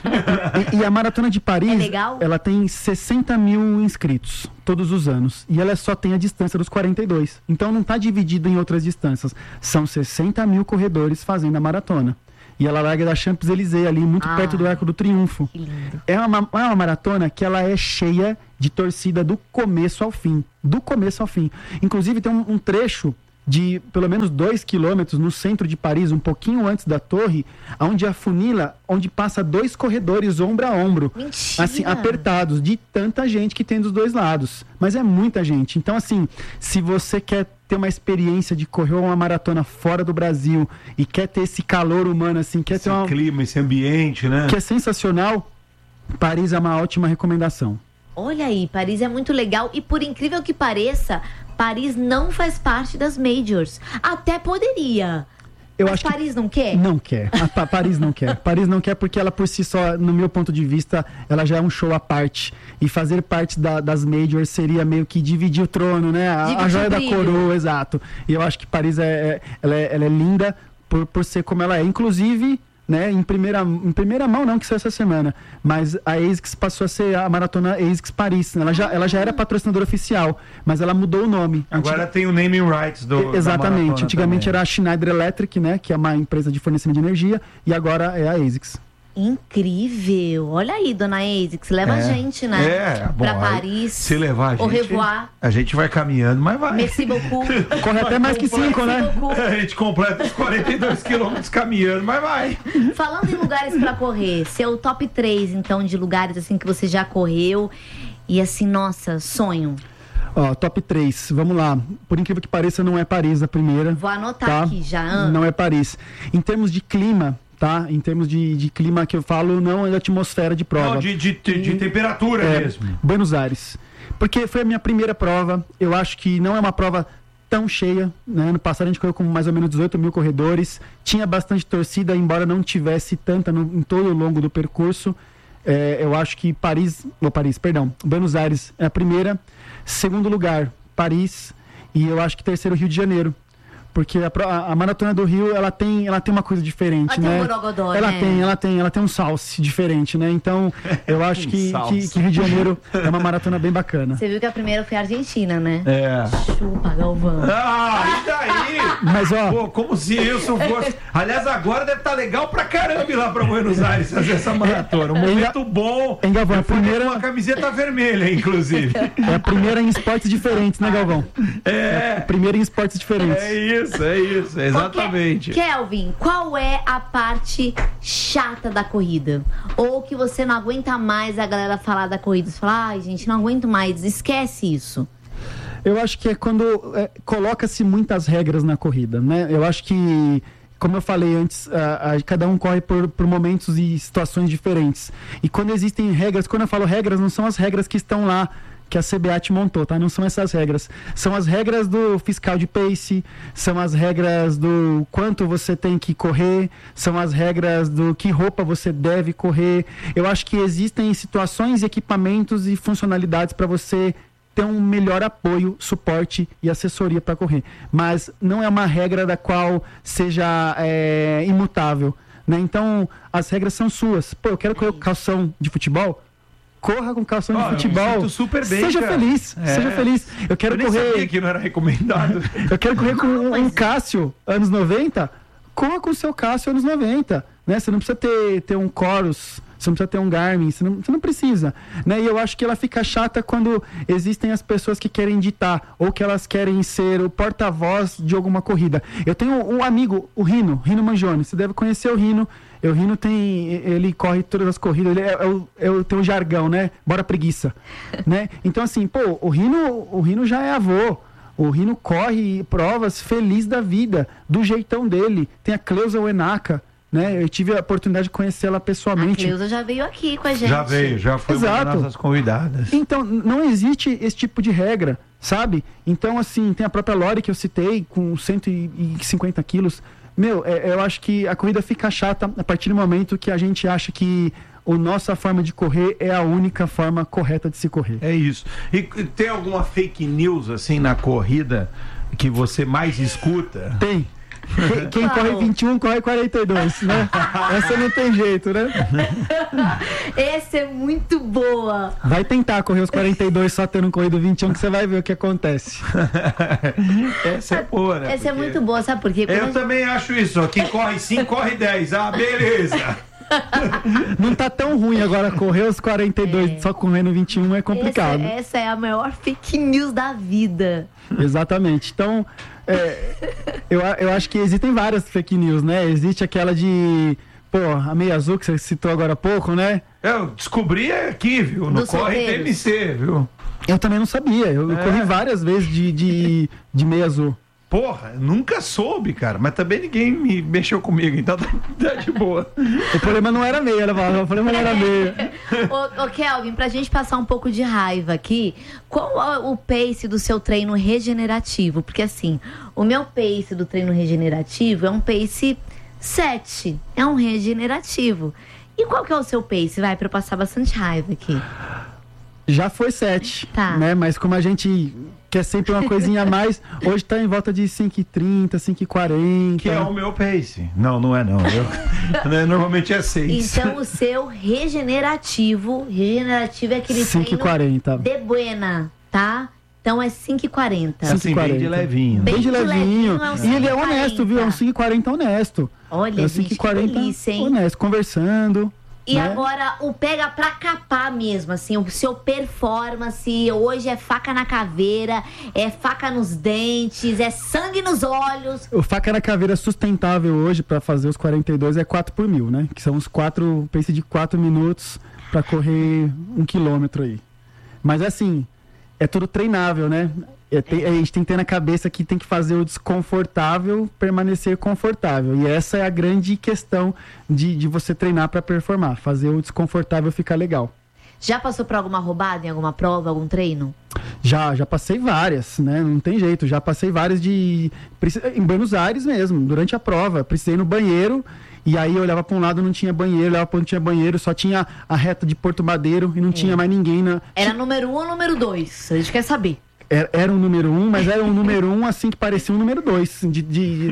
E a maratona de Paris, É legal? ela tem 60 mil inscritos todos os anos. E ela só tem a distância dos 42. Então não tá dividido em outras distâncias. São 60 mil corredores fazendo a maratona. E ela larga da Champs-Élysées ali, muito perto do Arco do Triunfo. Que lindo. É uma maratona que ela é cheia de torcida do começo ao fim. Do começo ao fim. Inclusive tem um trecho de pelo menos 2 quilômetros no centro de Paris, um pouquinho antes da torre, onde afunila, onde passa 2 corredores ombro a ombro. Mentira. Assim, apertados, de tanta gente que tem dos dois lados. Mas é muita gente. Então, assim, se você quer ter uma experiência de correr uma maratona fora do Brasil e quer ter esse calor humano, assim, quer Esse ter clima, esse ambiente, né? que é sensacional, Paris é uma ótima recomendação. Olha aí, Paris é muito legal. E por incrível que pareça, Paris não faz parte das Majors. Até poderia. Eu Mas acho que Paris não quer? não quer. Paris não quer. Paris não quer porque ela por si só, no meu ponto de vista, ela já é um show à parte. E fazer parte das Majors seria meio que dividir o trono, né? A Dividir joia o da brilho. coroa, exato. E eu acho que Paris ela é linda por ser como ela é. Inclusive, né, em primeira mão, não que isso é essa semana, mas a ASICS passou a ser a maratona ASICS Paris. Ela já era patrocinadora oficial, mas ela mudou o nome. Agora tem o naming rights da Exatamente. maratona Antigamente também. era a Schneider Electric, né, que é uma empresa de fornecimento de energia, e agora é a ASICS. Incrível. Olha aí, dona ASICS, leva a gente, né? Bom, pra aí, Paris. se levar a gente, Au revoir. a gente vai caminhando, mas vai. Merci beaucoup. Corre até mais que 5, né? Merci beaucoup. A gente completa os 42 quilômetros caminhando, mas vai. Falando em lugares pra correr, seu top 3, então, de lugares assim que você já correu e assim, nossa, sonho. Ó, top 3, vamos lá. Por incrível que pareça, não é Paris a primeira. Vou anotar tá? aqui já. Não é Paris. Em termos de clima, tá? Em termos de clima que eu falo, não é da atmosfera de prova. Não, de temperatura mesmo. Buenos Aires. Porque foi a minha primeira prova. Eu acho que não é uma prova tão cheia, né? Ano passado a gente correu com mais ou menos 18 mil corredores. Tinha bastante torcida, embora não tivesse tanta em todo o longo do percurso. Eu acho que Buenos Aires é a primeira. Segundo lugar, Paris. E eu acho que terceiro, Rio de Janeiro. Porque a Maratona do Rio, ela tem uma coisa diferente, Ela né? tem um borogodó, ela né? tem um salse diferente, né? Então, eu acho que Rio de Janeiro é uma maratona bem bacana. Você viu que a primeira foi a Argentina, né? É. Chupa, Galvão. Ah, e daí? Mas, ó... Pô, como se isso fosse... Aliás, agora deve estar legal pra caramba ir lá pra Buenos Aires fazer essa maratona. Um momento bom. Hein, Galvão? Eu fui com uma camiseta vermelha, inclusive. É a primeira em esportes diferentes, né, Galvão? É a primeira em esportes diferentes. É isso, exatamente. Kelvin, qual é a parte chata da corrida? Ou que você não aguenta mais a galera falar da corrida? Você fala, ai, gente, não aguento mais, esquece isso. Eu acho que é quando coloca-se muitas regras na corrida, né? Eu acho que, como eu falei antes, cada um corre por momentos e situações diferentes. E quando existem regras, quando eu falo regras, não são as regras que estão lá, que a CBAT montou, tá? Não são essas regras. São as regras do fiscal de pace, são as regras do quanto você tem que correr, são as regras do que roupa você deve correr. Eu acho que existem situações, equipamentos e funcionalidades para você ter um melhor apoio, suporte e assessoria para correr. Mas não é uma regra da qual seja imutável, né? Então, as regras são suas. Pô, eu quero correr com calção de futebol? Corra com calção de futebol. Eu me sinto super bem, seja cara. feliz, seja feliz. Eu quero nem correr. sabia que não era recomendado. Eu quero correr com um Cássio, anos 90. Corra com o seu Cássio, anos 90. Né? Você não precisa ter um Chorus, você não precisa ter um Garmin, você não precisa. Né? E eu acho que ela fica chata quando existem as pessoas que querem ditar, ou que elas querem ser o porta-voz de alguma corrida. Eu tenho um amigo, o Rino Mangione. Você deve conhecer o Rino. O Rino ele corre todas as corridas, ele tem um jargão, né? Bora preguiça, né? Então assim, pô, o Rino já é avô, o Rino corre provas feliz da vida, do jeitão dele. Tem a Cleusa Uenaka, né? Eu tive a oportunidade de conhecê-la pessoalmente. A Cleusa já veio aqui com a gente. Já veio, já foi uma das nossas convidadas. Então, não existe esse tipo de regra, sabe? Então, assim, tem a própria Lori que eu citei, com 150 quilos. Eu acho que a corrida fica chata a partir do momento que a gente acha que a nossa forma de correr é a única forma correta de se correr. É isso. E tem alguma fake news, assim, na corrida que você mais escuta? Tem. Quem corre 21 corre 42, né? Essa não tem jeito, né? Essa é muito boa. Vai tentar correr os 42 só tendo corrido 21 que você vai ver o que acontece. Essa é boa, né? Essa é muito boa, sabe por quê? Eu também acho isso. Quem corre 5, corre 10. Ah, beleza. Não tá tão ruim agora correr os 42 só correndo 21 é complicado. Essa é a maior fake news da vida. Exatamente. Então, eu acho que existem várias fake news, né? Existe aquela de, a meia azul que você citou agora há pouco, né? Eu descobri aqui, viu? No Corre TMC, viu? Eu também não sabia. Eu corri várias vezes de meia azul. Porra, nunca soube, cara. Mas também ninguém me mexeu comigo, então tá de boa. O problema não era meia, o problema não era meia. Ô Kelvin, pra gente passar um pouco de raiva aqui, qual é o pace do seu treino regenerativo? Porque assim, o meu pace do treino regenerativo é um pace 7. É um regenerativo. E qual que é o seu pace? Vai, pra eu passar bastante raiva aqui. Já foi 7, tá, né? Mas como a gente quer sempre uma coisinha a mais, hoje tá em volta de 5h30, 5h40. Que é o meu pace. Não é não. Normalmente é 6. Então o seu regenerativo é aquele 5h40. de buena, tá? Então é 5h40. Assim, bem de levinho. Bem de levinho. É um e ele é honesto, viu? É um 5h40 honesto. Olha, é um gente, 5h40 que delícia, hein? honesto, conversando. E né? agora, o pega pra capar mesmo, assim, o seu performance, hoje é faca na caveira, é faca nos dentes, é sangue nos olhos. O faca na caveira sustentável hoje pra fazer os 42 é 4/1000, né? Que são os 4, pace de 4 minutos pra correr 1 quilômetro aí. Mas assim, é tudo treinável, né? A gente tem que ter na cabeça que tem que fazer o desconfortável permanecer confortável. E essa é a grande questão de você treinar para performar. Fazer o desconfortável ficar legal. Já passou por alguma roubada em alguma prova, algum treino? Já passei várias, né? Não tem jeito. Já passei várias em Buenos Aires mesmo, durante a prova. Precisei ir no banheiro. E aí eu olhava para um lado, não tinha banheiro, olhava para outro, não tinha banheiro, só tinha a reta de Porto Madeiro e não tinha mais ninguém na... Era número 1 ou número 2? A gente quer saber. Era um número 1, mas era um número 1 assim que parecia um número 2 de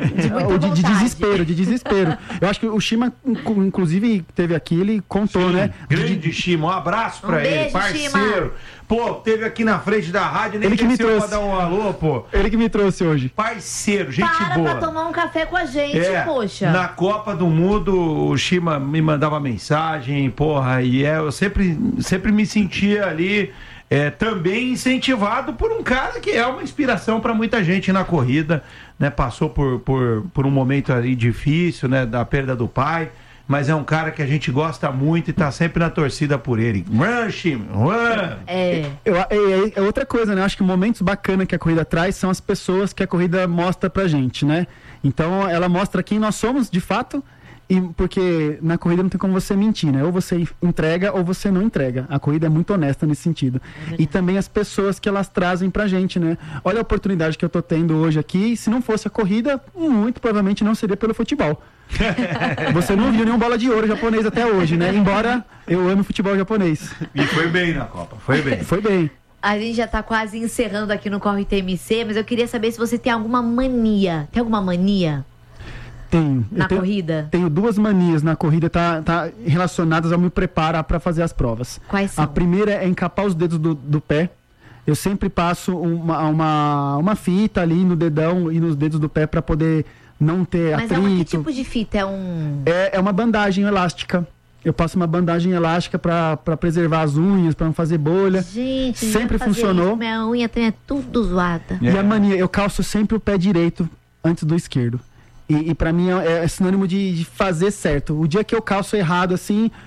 desespero. Eu acho que o Shima, inclusive, teve aqui, ele contou, né? Grande Shima, um abraço pra ele, parceiro. Shima. Pô, teve aqui na frente da rádio, nem desceu pra dar um alô, pô. Ele que me trouxe hoje. Parceiro, gente boa. Pra tomar um café com a gente, poxa. Na Copa do Mundo, o Shima me mandava mensagem, porra, e eu sempre me sentia ali... também incentivado por um cara que é uma inspiração para muita gente na corrida, né? Passou por um momento ali difícil, né? Da perda do pai, mas é um cara que a gente gosta muito e tá sempre na torcida por ele. É outra coisa, né? Acho que momentos bacanas que a corrida traz são as pessoas que a corrida mostra pra gente, né? Então ela mostra quem nós somos de fato. Porque na corrida não tem como você mentir, né? Ou você entrega ou você não entrega. A corrida é muito honesta nesse sentido. E também as pessoas que elas trazem pra gente, né? Olha a oportunidade que eu tô tendo hoje aqui. Se não fosse a corrida, muito provavelmente não seria pelo futebol. Você não viu nenhum bola de ouro japonês até hoje, né? Embora eu ame futebol japonês. E foi bem na Copa, foi bem. Foi bem. A gente já tá quase encerrando aqui no Corre TMC, mas eu queria saber se você tem alguma mania. Tem alguma mania? Tenho. Corrida? Tenho 2 manias na corrida, tá relacionadas ao me preparar para fazer as provas. Quais são? A primeira é encapar os dedos do pé. Eu sempre passo uma fita ali no dedão e nos dedos do pé para poder não ter atrito. Mas que tipo de fita? É uma bandagem elástica. Eu passo uma bandagem elástica para preservar as unhas, para não fazer bolha. Gente, sempre funcionou. Isso. Minha unha é tudo zoada. E a mania, eu calço sempre o pé direito antes do esquerdo. E pra mim é sinônimo de fazer certo. O dia que eu calço errado, assim,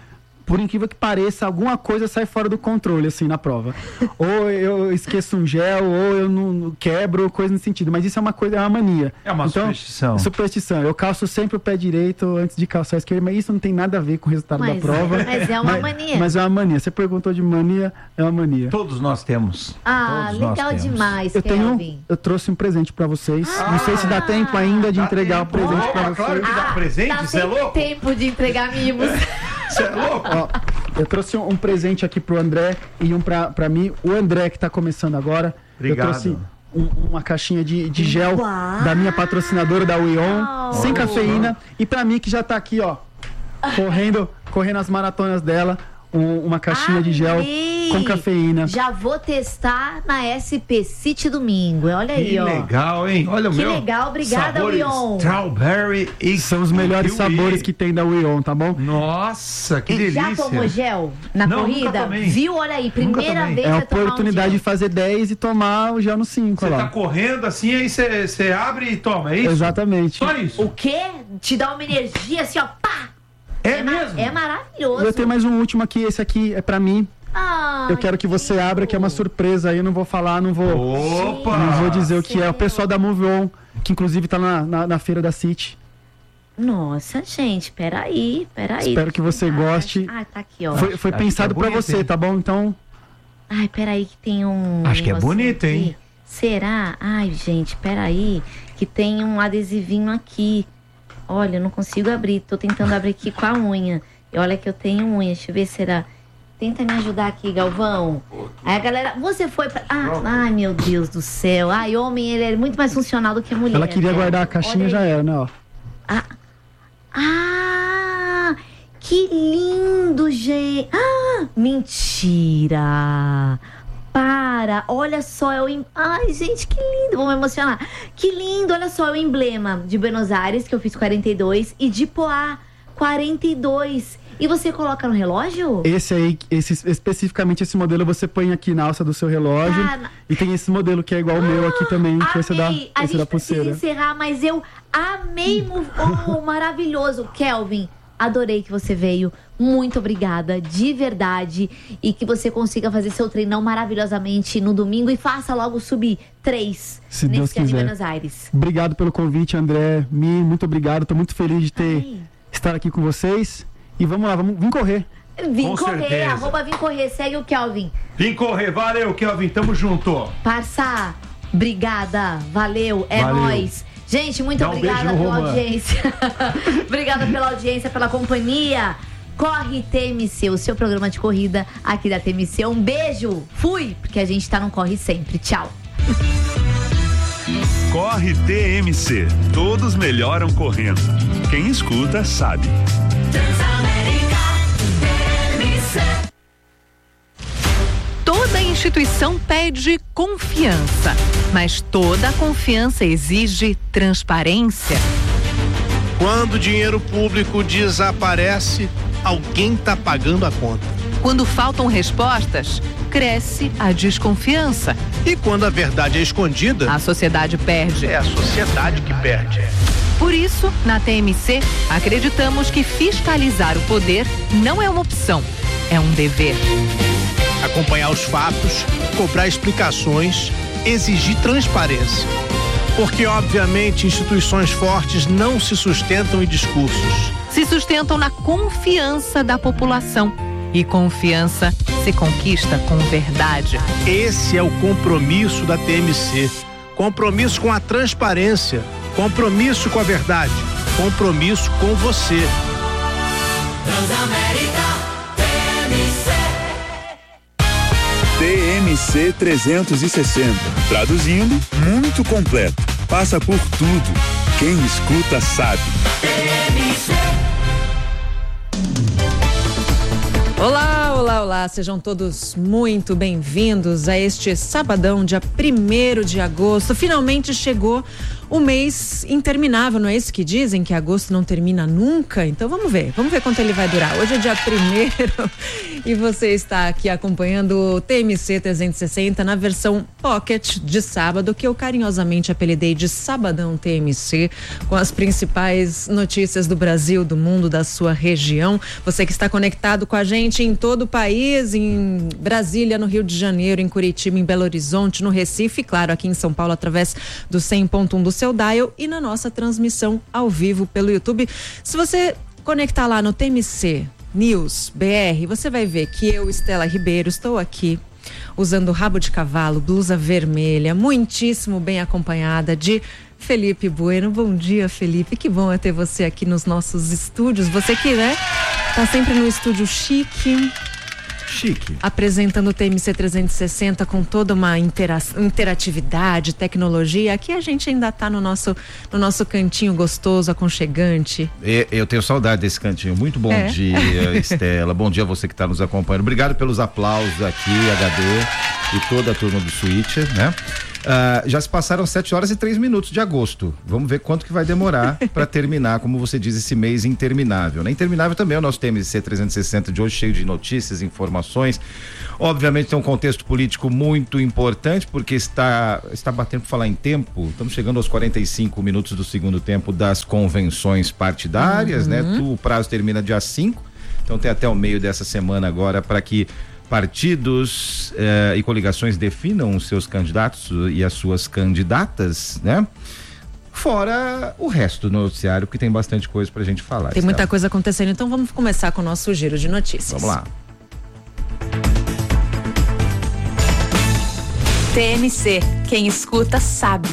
por incrível que pareça, alguma coisa sai fora do controle, assim, na prova. Ou eu esqueço um gel, ou eu não quebro, coisa nesse sentido. Mas isso é uma coisa, é uma mania. É uma superstição. Superstição. Eu calço sempre o pé direito antes de calçar o esquerdo, mas isso não tem nada a ver com o resultado da prova. Mas é uma mania. Mas é uma mania. Você perguntou de mania, é uma mania. Todos nós temos. Legal demais, Eu trouxe um presente pra vocês. Não sei se dá tempo ainda de entregar o presente pra vocês. Claro que dá presente, você é louco? Tempo de entregar mimos. Você é louco? Ó, eu trouxe um presente aqui pro André e um pra mim. O André, que tá começando agora. Obrigado. Eu trouxe uma caixinha de gel da minha patrocinadora, da Weon, sem cafeína. E pra mim, que já tá aqui, ó, correndo as maratonas dela, uma caixinha de gel com cafeína. Já vou testar na SP City domingo. Olha aí, ó. Que legal, hein? Olha o meu. Que legal, obrigada, Weon. Strawberry e são os melhores sabores que tem da Weon, tá bom? Nossa, que delícia. Já tomou gel na corrida? Viu? Olha aí, primeira vez é a oportunidade de fazer 10 e tomar o gel no 5. Você tá correndo assim, aí você abre e toma, é isso? Exatamente. Só isso. O quê? Te dá uma energia assim, ó, pá! É mesmo? É maravilhoso. Eu tenho mais um último aqui, esse aqui é pra mim. Eu quero que você abra, que é uma surpresa aí, eu não vou falar, não vou dizer o que é. O pessoal da Move On, que inclusive tá na feira da City. Nossa, gente, peraí. Espero que você goste. Tá aqui, ó. Foi pensado pra você, hein? Tá bom? Então... Ai, peraí que tem um... Acho que é bonito, aqui. hein? Será? Ai, gente, peraí, que tem um adesivinho aqui. Olha, eu não consigo abrir, tô tentando abrir aqui com a unha. E olha que eu tenho unha, deixa eu ver se será... Tenta me ajudar aqui, Galvão. Aí a galera, você foi pra... ai, meu Deus do céu. Ai, homem, ele é muito mais funcional do que mulher. Ela queria guardar a caixinha, já era, né, ó. Que lindo, gente. Mentira. Para, olha só, ai, gente, que lindo, vou me emocionar. Que lindo, olha só, é o emblema de Buenos Aires, que eu fiz 42, e de Poá, 42. E você coloca no relógio? Especificamente esse modelo você põe aqui na alça do seu relógio. E tem esse modelo que é igual ao meu aqui também, que esse da pulseira. A gente precisa encerrar, mas eu amei, maravilhoso. Kelvin, adorei que você veio. Muito obrigada, de verdade. E que você consiga fazer seu treinão maravilhosamente no domingo e faça logo subir 3 se Deus quiser. De Buenos Aires. Obrigado pelo convite, André. Muito obrigado. Tô muito feliz de estar aqui com vocês. E vamos lá, vim correr. Vim correr, @ Vim Correr. Segue o Kelvin. Vim correr, valeu, Kelvin. Tamo junto. Parça, obrigada. Valeu, nóis. Gente, muito obrigada pela audiência. Obrigada pela audiência, pela companhia. Corre TMC, o seu programa de corrida aqui da TMC. Um beijo, fui, porque a gente tá no Corre Sempre. Tchau. Corre TMC, todos melhoram correndo. Quem escuta sabe. Toda instituição pede confiança, mas toda confiança exige transparência. Quando o dinheiro público desaparece, alguém está pagando a conta. Quando faltam respostas, cresce a desconfiança. E quando a verdade é escondida, a sociedade perde. É a sociedade que perde. Por isso, na TMC, acreditamos que fiscalizar o poder não é uma opção, é um dever. Acompanhar os fatos, cobrar explicações, exigir transparência. Porque, obviamente, instituições fortes não se sustentam em discursos. Se sustentam na confiança da população. E confiança se conquista com verdade. Esse é o compromisso da TMC. Compromisso com a transparência. Compromisso com a verdade. Compromisso com você. Transamérica TMC 360. Traduzindo, muito completo. Passa por tudo. Quem escuta sabe. Olá, sejam todos muito bem-vindos a este sabadão, dia 1º de agosto. Finalmente chegou o mês interminável, não é isso que dizem? Que agosto não termina nunca? Então vamos ver quanto ele vai durar. Hoje é dia 1º E você está aqui acompanhando o TMC 360 na versão Pocket de sábado, que eu carinhosamente apelidei de Sabadão TMC, com as principais notícias do Brasil, do mundo, da sua região. Você que está conectado com a gente em todo o país, em Brasília, no Rio de Janeiro, em Curitiba, em Belo Horizonte, no Recife, claro, aqui em São Paulo, através do 100.1 do seu dial e na nossa transmissão ao vivo pelo YouTube. Se você conectar lá no TMC News BR, você vai ver que eu, Estela Ribeiro, estou aqui usando rabo de cavalo, blusa vermelha, muitíssimo bem acompanhada de Felipe Bueno. Bom dia, Felipe, que bom é ter você aqui nos nossos estúdios, você que, né, tá sempre no estúdio chique, apresentando o TMC 360 com toda uma interatividade, tecnologia. Aqui a gente ainda tá no nosso cantinho gostoso, aconchegante. Eu tenho saudade desse cantinho. Muito bom dia, Estela. Bom dia a você que está nos acompanhando. Obrigado pelos aplausos aqui, HD e toda a turma do Switcher, né? Já se passaram 7 horas e 3 minutos de agosto. Vamos ver quanto que vai demorar para terminar, como você diz, esse mês interminável, né? Interminável também é o nosso TMC 360 de hoje, cheio de notícias, informações. Obviamente tem um contexto político muito importante, porque está batendo por falar em tempo. Estamos chegando aos 45 minutos do segundo tempo das convenções partidárias, né? O prazo termina dia 5, então tem até o meio dessa semana agora para que partidos e coligações definam os seus candidatos e as suas candidatas, né? Fora o resto do noticiário, que tem bastante coisa pra gente falar. Tem muita coisa acontecendo, então vamos começar com o nosso giro de notícias. Vamos lá. TMC, quem escuta sabe.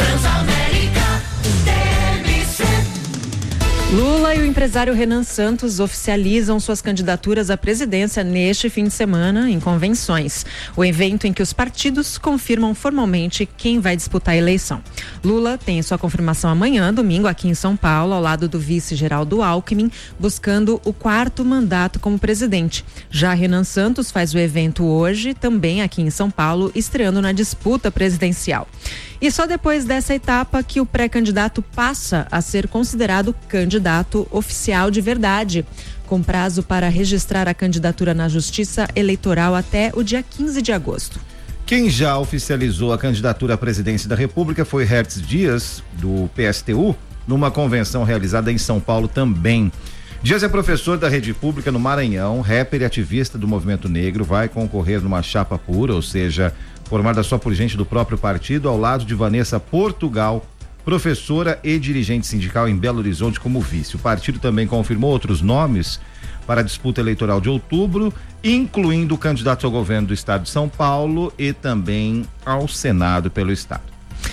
Lula e o empresário Renan Santos oficializam suas candidaturas à presidência neste fim de semana em convenções. O evento em que os partidos confirmam formalmente quem vai disputar a eleição. Lula tem sua confirmação amanhã, domingo, aqui em São Paulo, ao lado do vice Geraldo Alckmin, buscando o 4º mandato como presidente. Já Renan Santos faz o evento hoje, também aqui em São Paulo, estreando na disputa presidencial. E só depois dessa etapa que o pré-candidato passa a ser considerado candidato oficial de verdade, com prazo para registrar a candidatura na Justiça Eleitoral até o dia 15 de agosto. Quem já oficializou a candidatura à presidência da República foi Hertz Dias, do PSTU, numa convenção realizada em São Paulo também. Dias é professor da rede pública no Maranhão, rapper e ativista do movimento negro, vai concorrer numa chapa pura, ou seja, formada só por gente do próprio partido, ao lado de Vanessa Portugal, professora e dirigente sindical em Belo Horizonte como vice. O partido também confirmou outros nomes para a disputa eleitoral de outubro, incluindo candidatos ao governo do estado de São Paulo e também ao Senado pelo estado.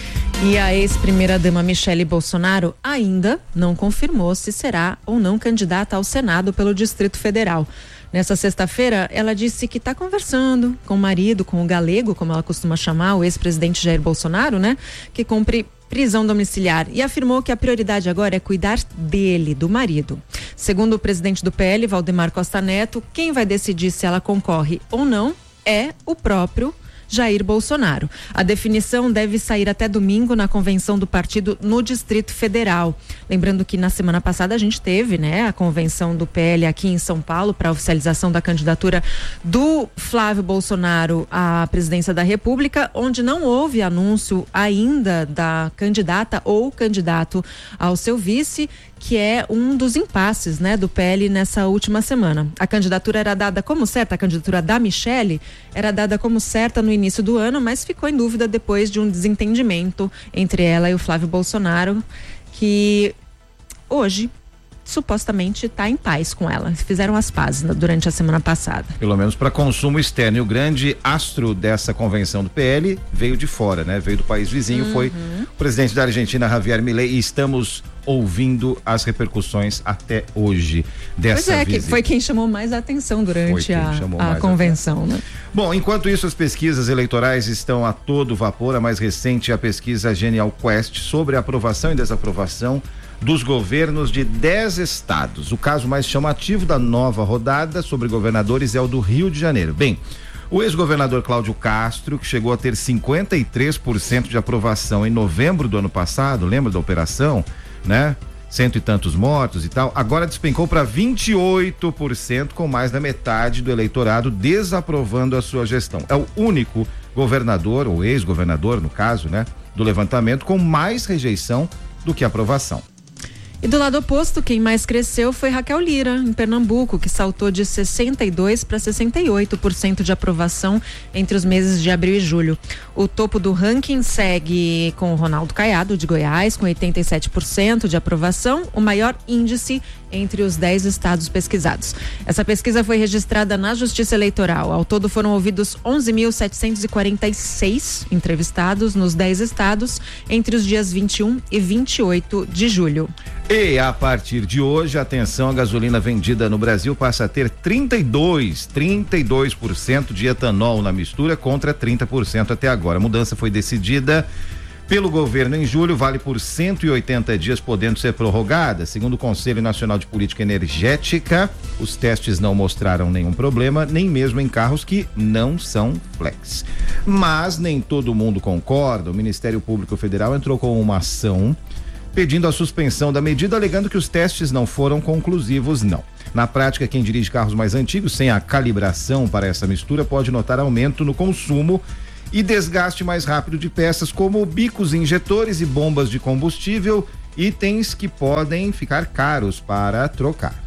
E a ex-primeira-dama Michele Bolsonaro ainda não confirmou se será ou não candidata ao Senado pelo Distrito Federal. Nessa sexta-feira, ela disse que está conversando com o marido, com o galego, como ela costuma chamar, o ex-presidente Jair Bolsonaro, né? Que cumpre prisão domiciliar, e afirmou que a prioridade agora é cuidar dele, do marido. Segundo o presidente do PL, Valdemar Costa Neto, quem vai decidir se ela concorre ou não é o próprio Jair Bolsonaro. A definição deve sair até domingo na convenção do partido no Distrito Federal. Lembrando que na semana passada a gente teve, né, a convenção do PL aqui em São Paulo para a oficialização da candidatura do Flávio Bolsonaro à presidência da República, onde não houve anúncio ainda da candidata ou candidato ao seu vice, que é um dos impasses, né, do PL nessa última semana. A candidatura era dada como certa, a candidatura da Michele era dada como certa no início do ano, mas ficou em dúvida depois de um desentendimento entre ela e o Flávio Bolsonaro, que hoje supostamente está em paz com ela. Fizeram as pazes durante a semana passada. Pelo menos para consumo externo. E o grande astro dessa convenção do PL veio de fora, né? Veio do país vizinho, foi o presidente da Argentina, Javier Milei, e estamos ouvindo as repercussões até hoje dessa visita. Que foi quem chamou mais a atenção durante a convenção, né? Bom, enquanto isso, as pesquisas eleitorais estão a todo vapor. A mais recente é a pesquisa Genial Quest sobre a aprovação e desaprovação dos governos de 10 estados. O caso mais chamativo da nova rodada sobre governadores é o do Rio de Janeiro. Bem, o ex-governador Cláudio Castro, que chegou a ter 53% de aprovação em novembro do ano passado, lembra da operação, né? 100 e tantos mortos e tal, agora despencou para 28%, com mais da metade do eleitorado desaprovando a sua gestão. É o único governador, ou ex-governador no caso, né, do levantamento, com mais rejeição do que aprovação. E do lado oposto, quem mais cresceu foi Raquel Lira, em Pernambuco, que saltou de 62% para 68% de aprovação entre os meses de abril e julho. O topo do ranking segue com o Ronaldo Caiado, de Goiás, com 87% de aprovação, o maior índice entre os 10 estados pesquisados. Essa pesquisa foi registrada na Justiça Eleitoral. Ao todo foram ouvidos 11.746 entrevistados nos 10 estados entre os dias 21 e 28 de julho. E a partir de hoje, atenção, a gasolina vendida no Brasil passa a ter 32% de etanol na mistura contra 30% até agora. A mudança foi decidida pelo governo em julho, vale por 180 dias, podendo ser prorrogada. Segundo o Conselho Nacional de Política Energética, os testes não mostraram nenhum problema, nem mesmo em carros que não são flex. Mas nem todo mundo concorda. O Ministério Público Federal entrou com uma ação pedindo a suspensão da medida, alegando que os testes não foram conclusivos, não. Na prática, quem dirige carros mais antigos, sem a calibração para essa mistura, pode notar aumento no consumo e desgaste mais rápido de peças como bicos injetores e bombas de combustível, itens que podem ficar caros para trocar.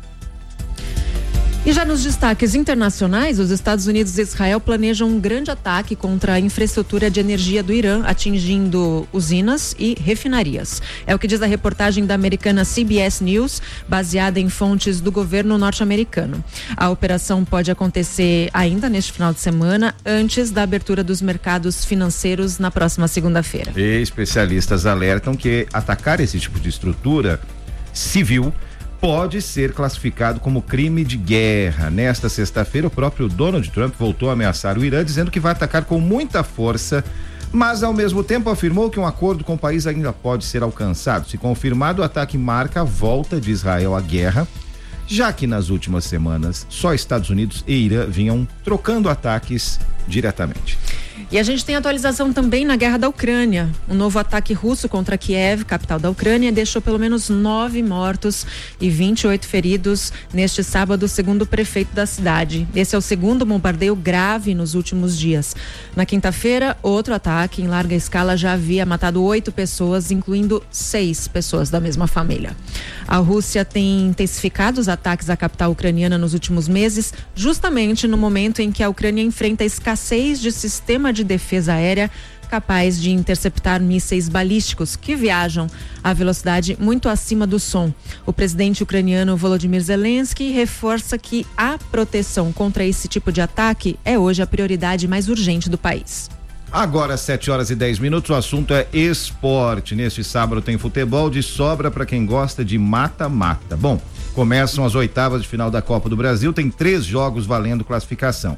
E já nos destaques internacionais, os Estados Unidos e Israel planejam um grande ataque contra a infraestrutura de energia do Irã, atingindo usinas e refinarias. É o que diz a reportagem da americana CBS News, baseada em fontes do governo norte-americano. A operação pode acontecer ainda neste final de semana, antes da abertura dos mercados financeiros na próxima segunda-feira. E especialistas alertam que atacar esse tipo de estrutura civil pode ser classificado como crime de guerra. Nesta sexta-feira, o próprio Donald Trump voltou a ameaçar o Irã, dizendo que vai atacar com muita força, mas ao mesmo tempo afirmou que um acordo com o país ainda pode ser alcançado. Se confirmado, o ataque marca a volta de Israel à guerra, já que nas últimas semanas só Estados Unidos e Irã vinham trocando ataques diretamente. E a gente tem atualização também na guerra da Ucrânia. Um novo ataque russo contra Kiev, capital da Ucrânia, deixou pelo menos 9 mortos e 28 feridos neste sábado, segundo o prefeito da cidade. Esse é o segundo bombardeio grave nos últimos dias. Na quinta-feira, outro ataque em larga escala já havia matado 8 pessoas, incluindo 6 pessoas da mesma família. A Rússia tem intensificado os ataques à capital ucraniana nos últimos meses, justamente no momento em que a Ucrânia enfrenta a escassez de sistema de defesa aérea capaz de interceptar mísseis balísticos que viajam a velocidade muito acima do som. O presidente ucraniano Volodymyr Zelensky reforça que a proteção contra esse tipo de ataque é hoje a prioridade mais urgente do país. Agora, 7h10, o assunto é esporte. Neste sábado tem futebol de sobra para quem gosta de mata-mata. Bom, começam as oitavas de final da Copa do Brasil, tem 3 jogos valendo classificação.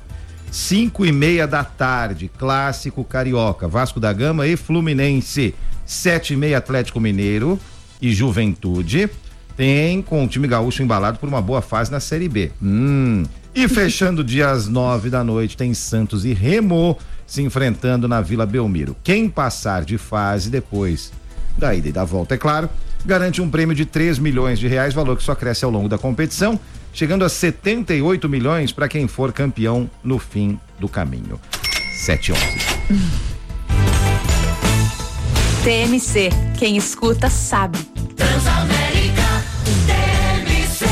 5:30 da tarde, clássico carioca, Vasco da Gama e Fluminense. 7:30, Atlético Mineiro e Juventude. Tem com o time gaúcho embalado por uma boa fase na Série B. E fechando dia às 9 da noite, tem Santos e Remo se enfrentando na Vila Belmiro. Quem passar de fase depois da ida e da volta, é claro, garante um prêmio de 3 milhões de reais, valor que só cresce ao longo da competição, chegando a 78 milhões para quem for campeão no fim do caminho. 7:11. TMC, quem escuta sabe. Transamérica, TMC.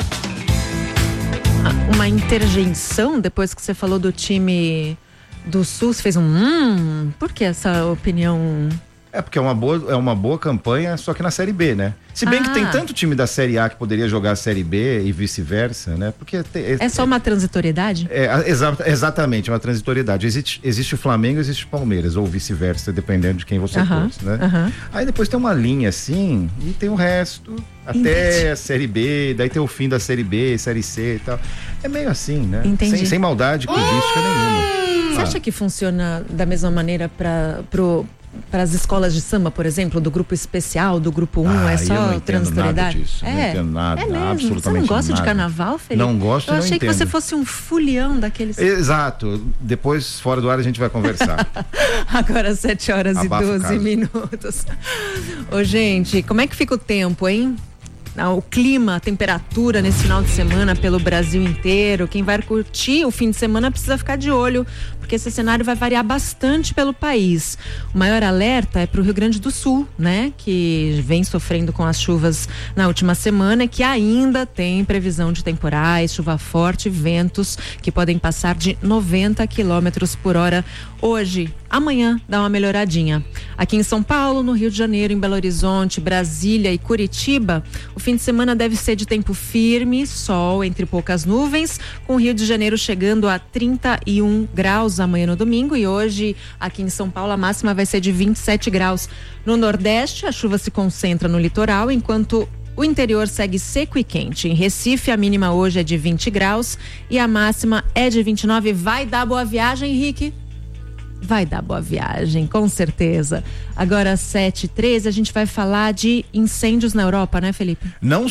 Uma interjeição depois que você falou do time do Sul, você fez por que essa opinião? É porque é uma boa campanha, só que na Série B, né? Se bem que tem tanto time da Série A que poderia jogar a Série B e vice-versa, né? Porque é só uma transitoriedade? Exatamente, uma transitoriedade. Existe o Flamengo, existe o Palmeiras, ou vice-versa, dependendo de quem você torce, né? Aí depois tem uma linha assim, e tem o resto, até a Série B, daí tem o fim da Série B, Série C e tal. É meio assim, né? Entendi. Sem maldade clubística nenhuma. Você acha que funciona da mesma maneira para as escolas de samba, por exemplo, do grupo especial, do grupo 1, é só transitoriedade? Não entendo nada, mesmo? absolutamente. Você não gosta nada de carnaval, Felipe? Não gosto, Eu não achei entendo. que você fosse um folião daqueles. Exato. Depois, fora do ar, a gente vai conversar. Agora 7h12. Ô, gente, como é que fica o tempo, hein? o clima, a temperatura nesse final de semana pelo Brasil inteiro. Quem vai curtir o fim de semana precisa ficar de olho, porque esse cenário vai variar bastante pelo país. O maior alerta é para o Rio Grande do Sul, né? Que vem sofrendo com as chuvas na última semana e que ainda tem previsão de temporais, chuva forte, ventos que podem passar de 90 quilômetros por hora hoje. Amanhã dá uma melhoradinha. Aqui em São Paulo, no Rio de Janeiro, em Belo Horizonte, Brasília e Curitiba, o fim de semana deve ser de tempo firme, sol entre poucas nuvens, com o Rio de Janeiro chegando a 31 graus amanhã no domingo, e hoje aqui em São Paulo a máxima vai ser de 27 graus. No Nordeste, a chuva se concentra no litoral, enquanto o interior segue seco e quente. Em Recife, a mínima hoje é de 20 graus e a máxima é de 29. Vai dar boa viagem, Henrique? Vai dar boa viagem, com certeza. Agora, 7h13, a gente vai falar de incêndios na Europa, né, Felipe? Não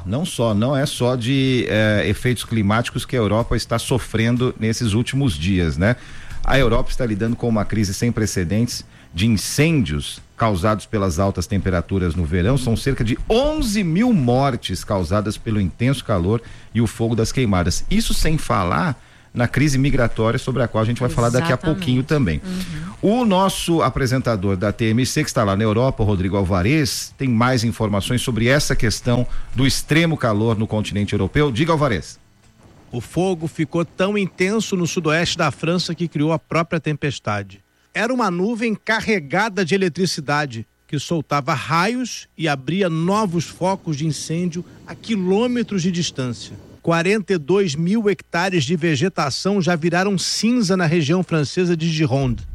é só de efeitos climáticos que a Europa está sofrendo nesses últimos dias, né? A Europa está lidando com uma crise sem precedentes de incêndios causados pelas altas temperaturas no verão. São cerca de 11 mil mortes causadas pelo intenso calor e o fogo das queimadas. Isso sem falar na crise migratória, sobre a qual a gente vai falar daqui a pouquinho também. O nosso apresentador da TMC, que está lá na Europa, o Rodrigo Alvarez, tem mais informações sobre essa questão do extremo calor no continente europeu. Diga, Alvarez. O fogo ficou tão intenso no sudoeste da França que criou a própria tempestade. Era uma nuvem carregada de eletricidade que soltava raios e abria novos focos de incêndio a quilômetros de distância. 42 mil hectares de vegetação já viraram cinza na região francesa de Gironde.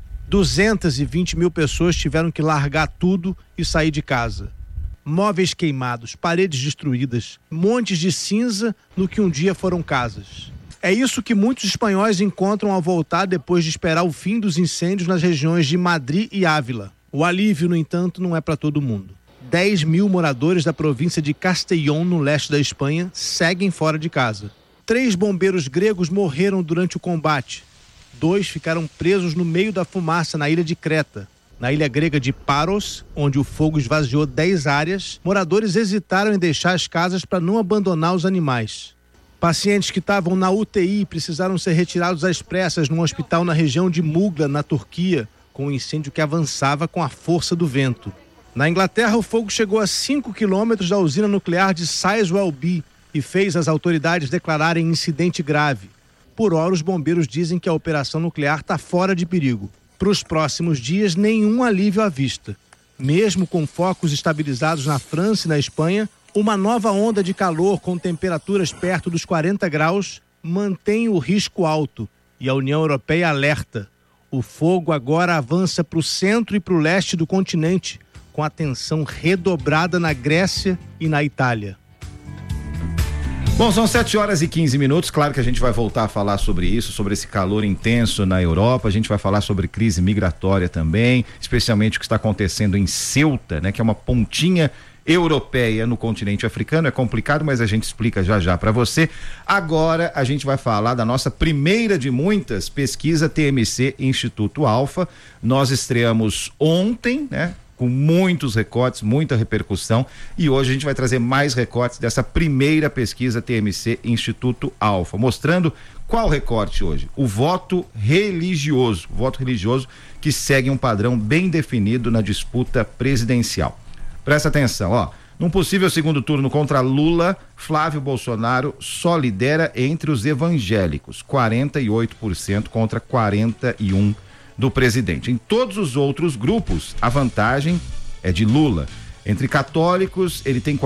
220 mil pessoas tiveram que largar tudo e sair de casa. Móveis queimados, paredes destruídas, montes de cinza no que um dia foram casas. É isso que muitos espanhóis encontram ao voltar depois de esperar o fim dos incêndios nas regiões de Madrid e Ávila. O alívio, no entanto, não é para todo mundo. 10 mil moradores da província de Castellón, no leste da Espanha, seguem fora de casa. 3 bombeiros gregos morreram durante o combate. 2 ficaram presos no meio da fumaça na ilha de Creta. Na ilha grega de Paros, onde o fogo esvaziou 10 áreas, moradores hesitaram em deixar as casas para não abandonar os animais. Pacientes que estavam na UTI precisaram ser retirados às pressas num hospital na região de Mugla, na Turquia, com um incêndio que avançava com a força do vento. Na Inglaterra, o fogo chegou a 5 quilômetros da usina nuclear de Sizewell B e fez as autoridades declararem incidente grave. Por hora, os bombeiros dizem que a operação nuclear está fora de perigo. Para os próximos dias, nenhum alívio à vista. Mesmo com focos estabilizados na França e na Espanha, uma nova onda de calor com temperaturas perto dos 40 graus mantém o risco alto e a União Europeia alerta. O fogo agora avança para o centro e para o leste do continente, com atenção redobrada na Grécia e na Itália. Bom, são 7h15. Claro que a gente vai voltar a falar sobre isso, sobre esse calor intenso na Europa. A gente vai falar sobre crise migratória também, especialmente o que está acontecendo em Ceuta, né? Que é uma pontinha europeia no continente africano. É complicado, mas a gente explica já para você. Agora a gente vai falar da nossa primeira de muitas pesquisa TMC Instituto Alfa. Nós estreamos ontem, né? Com muitos recortes, muita repercussão, e hoje a gente vai trazer mais recortes dessa primeira pesquisa TMC Instituto Alfa, mostrando qual recorte hoje? O voto religioso que segue um padrão bem definido na disputa presidencial. Presta atenção, ó, num possível segundo turno contra Lula, Flávio Bolsonaro só lidera entre os evangélicos, 48% contra 41% do presidente. Em todos os outros grupos, a vantagem é de Lula. Entre católicos, ele tem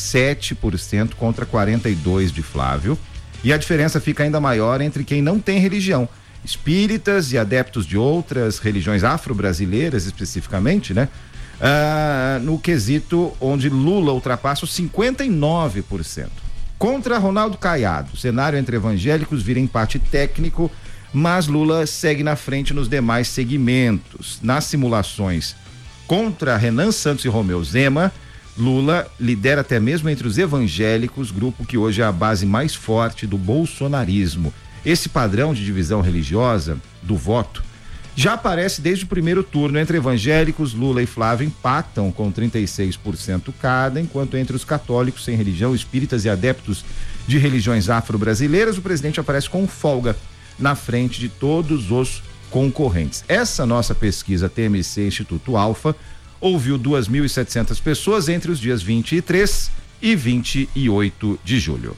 47% contra 42% de Flávio. E a diferença fica ainda maior entre quem não tem religião. Espíritas e adeptos de outras religiões afro-brasileiras, especificamente, né? No quesito onde Lula ultrapassa os 59%. Contra Ronaldo Caiado, o cenário entre evangélicos vira empate técnico, mas Lula segue na frente nos demais segmentos. Nas simulações contra Renan Santos e Romeu Zema, Lula lidera até mesmo entre os evangélicos, grupo que hoje é a base mais forte do bolsonarismo. Esse padrão de divisão religiosa do voto Já aparece desde o primeiro turno. Entre evangélicos, Lula e Flávio empatam com 36% cada, enquanto entre os católicos sem religião, espíritas e adeptos de religiões afro-brasileiras, o presidente aparece com folga na frente de todos os concorrentes. Essa nossa pesquisa TMC Instituto Alfa ouviu 2.700 pessoas entre os dias 23 e 28 de julho.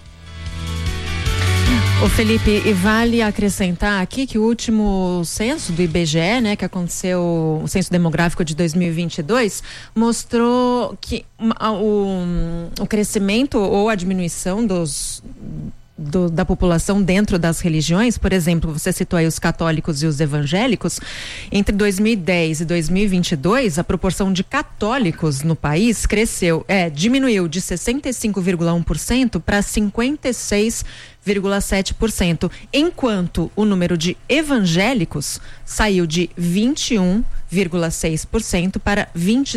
Ô Felipe, e vale acrescentar aqui que o último censo do IBGE, né, que aconteceu, o censo demográfico de 2022, mostrou que o crescimento ou a diminuição da população dentro das religiões, por exemplo, você citou aí os católicos e os evangélicos, entre 2010 e 2022, a proporção de católicos no país diminuiu de 65,1% para 56,7%, enquanto o número de evangélicos saiu de 21,6% para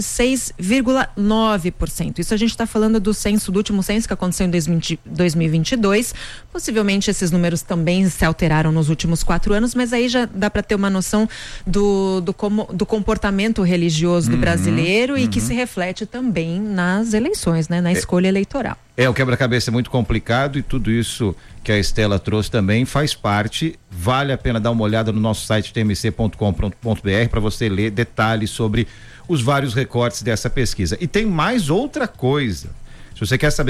26,9%. Isso a gente está falando do último censo que aconteceu em 2022. Possivelmente esses números também se alteraram nos últimos 4 anos, mas aí já dá para ter uma noção do comportamento religioso do brasileiro e que se reflete também nas eleições, né, na escolha eleitoral. O quebra-cabeça é muito complicado e tudo isso que a Estela trouxe também faz parte. Vale a pena dar uma olhada no nosso site tmc.com.br para você ler detalhes sobre os vários recortes dessa pesquisa. E tem mais outra coisa. Se você quer saber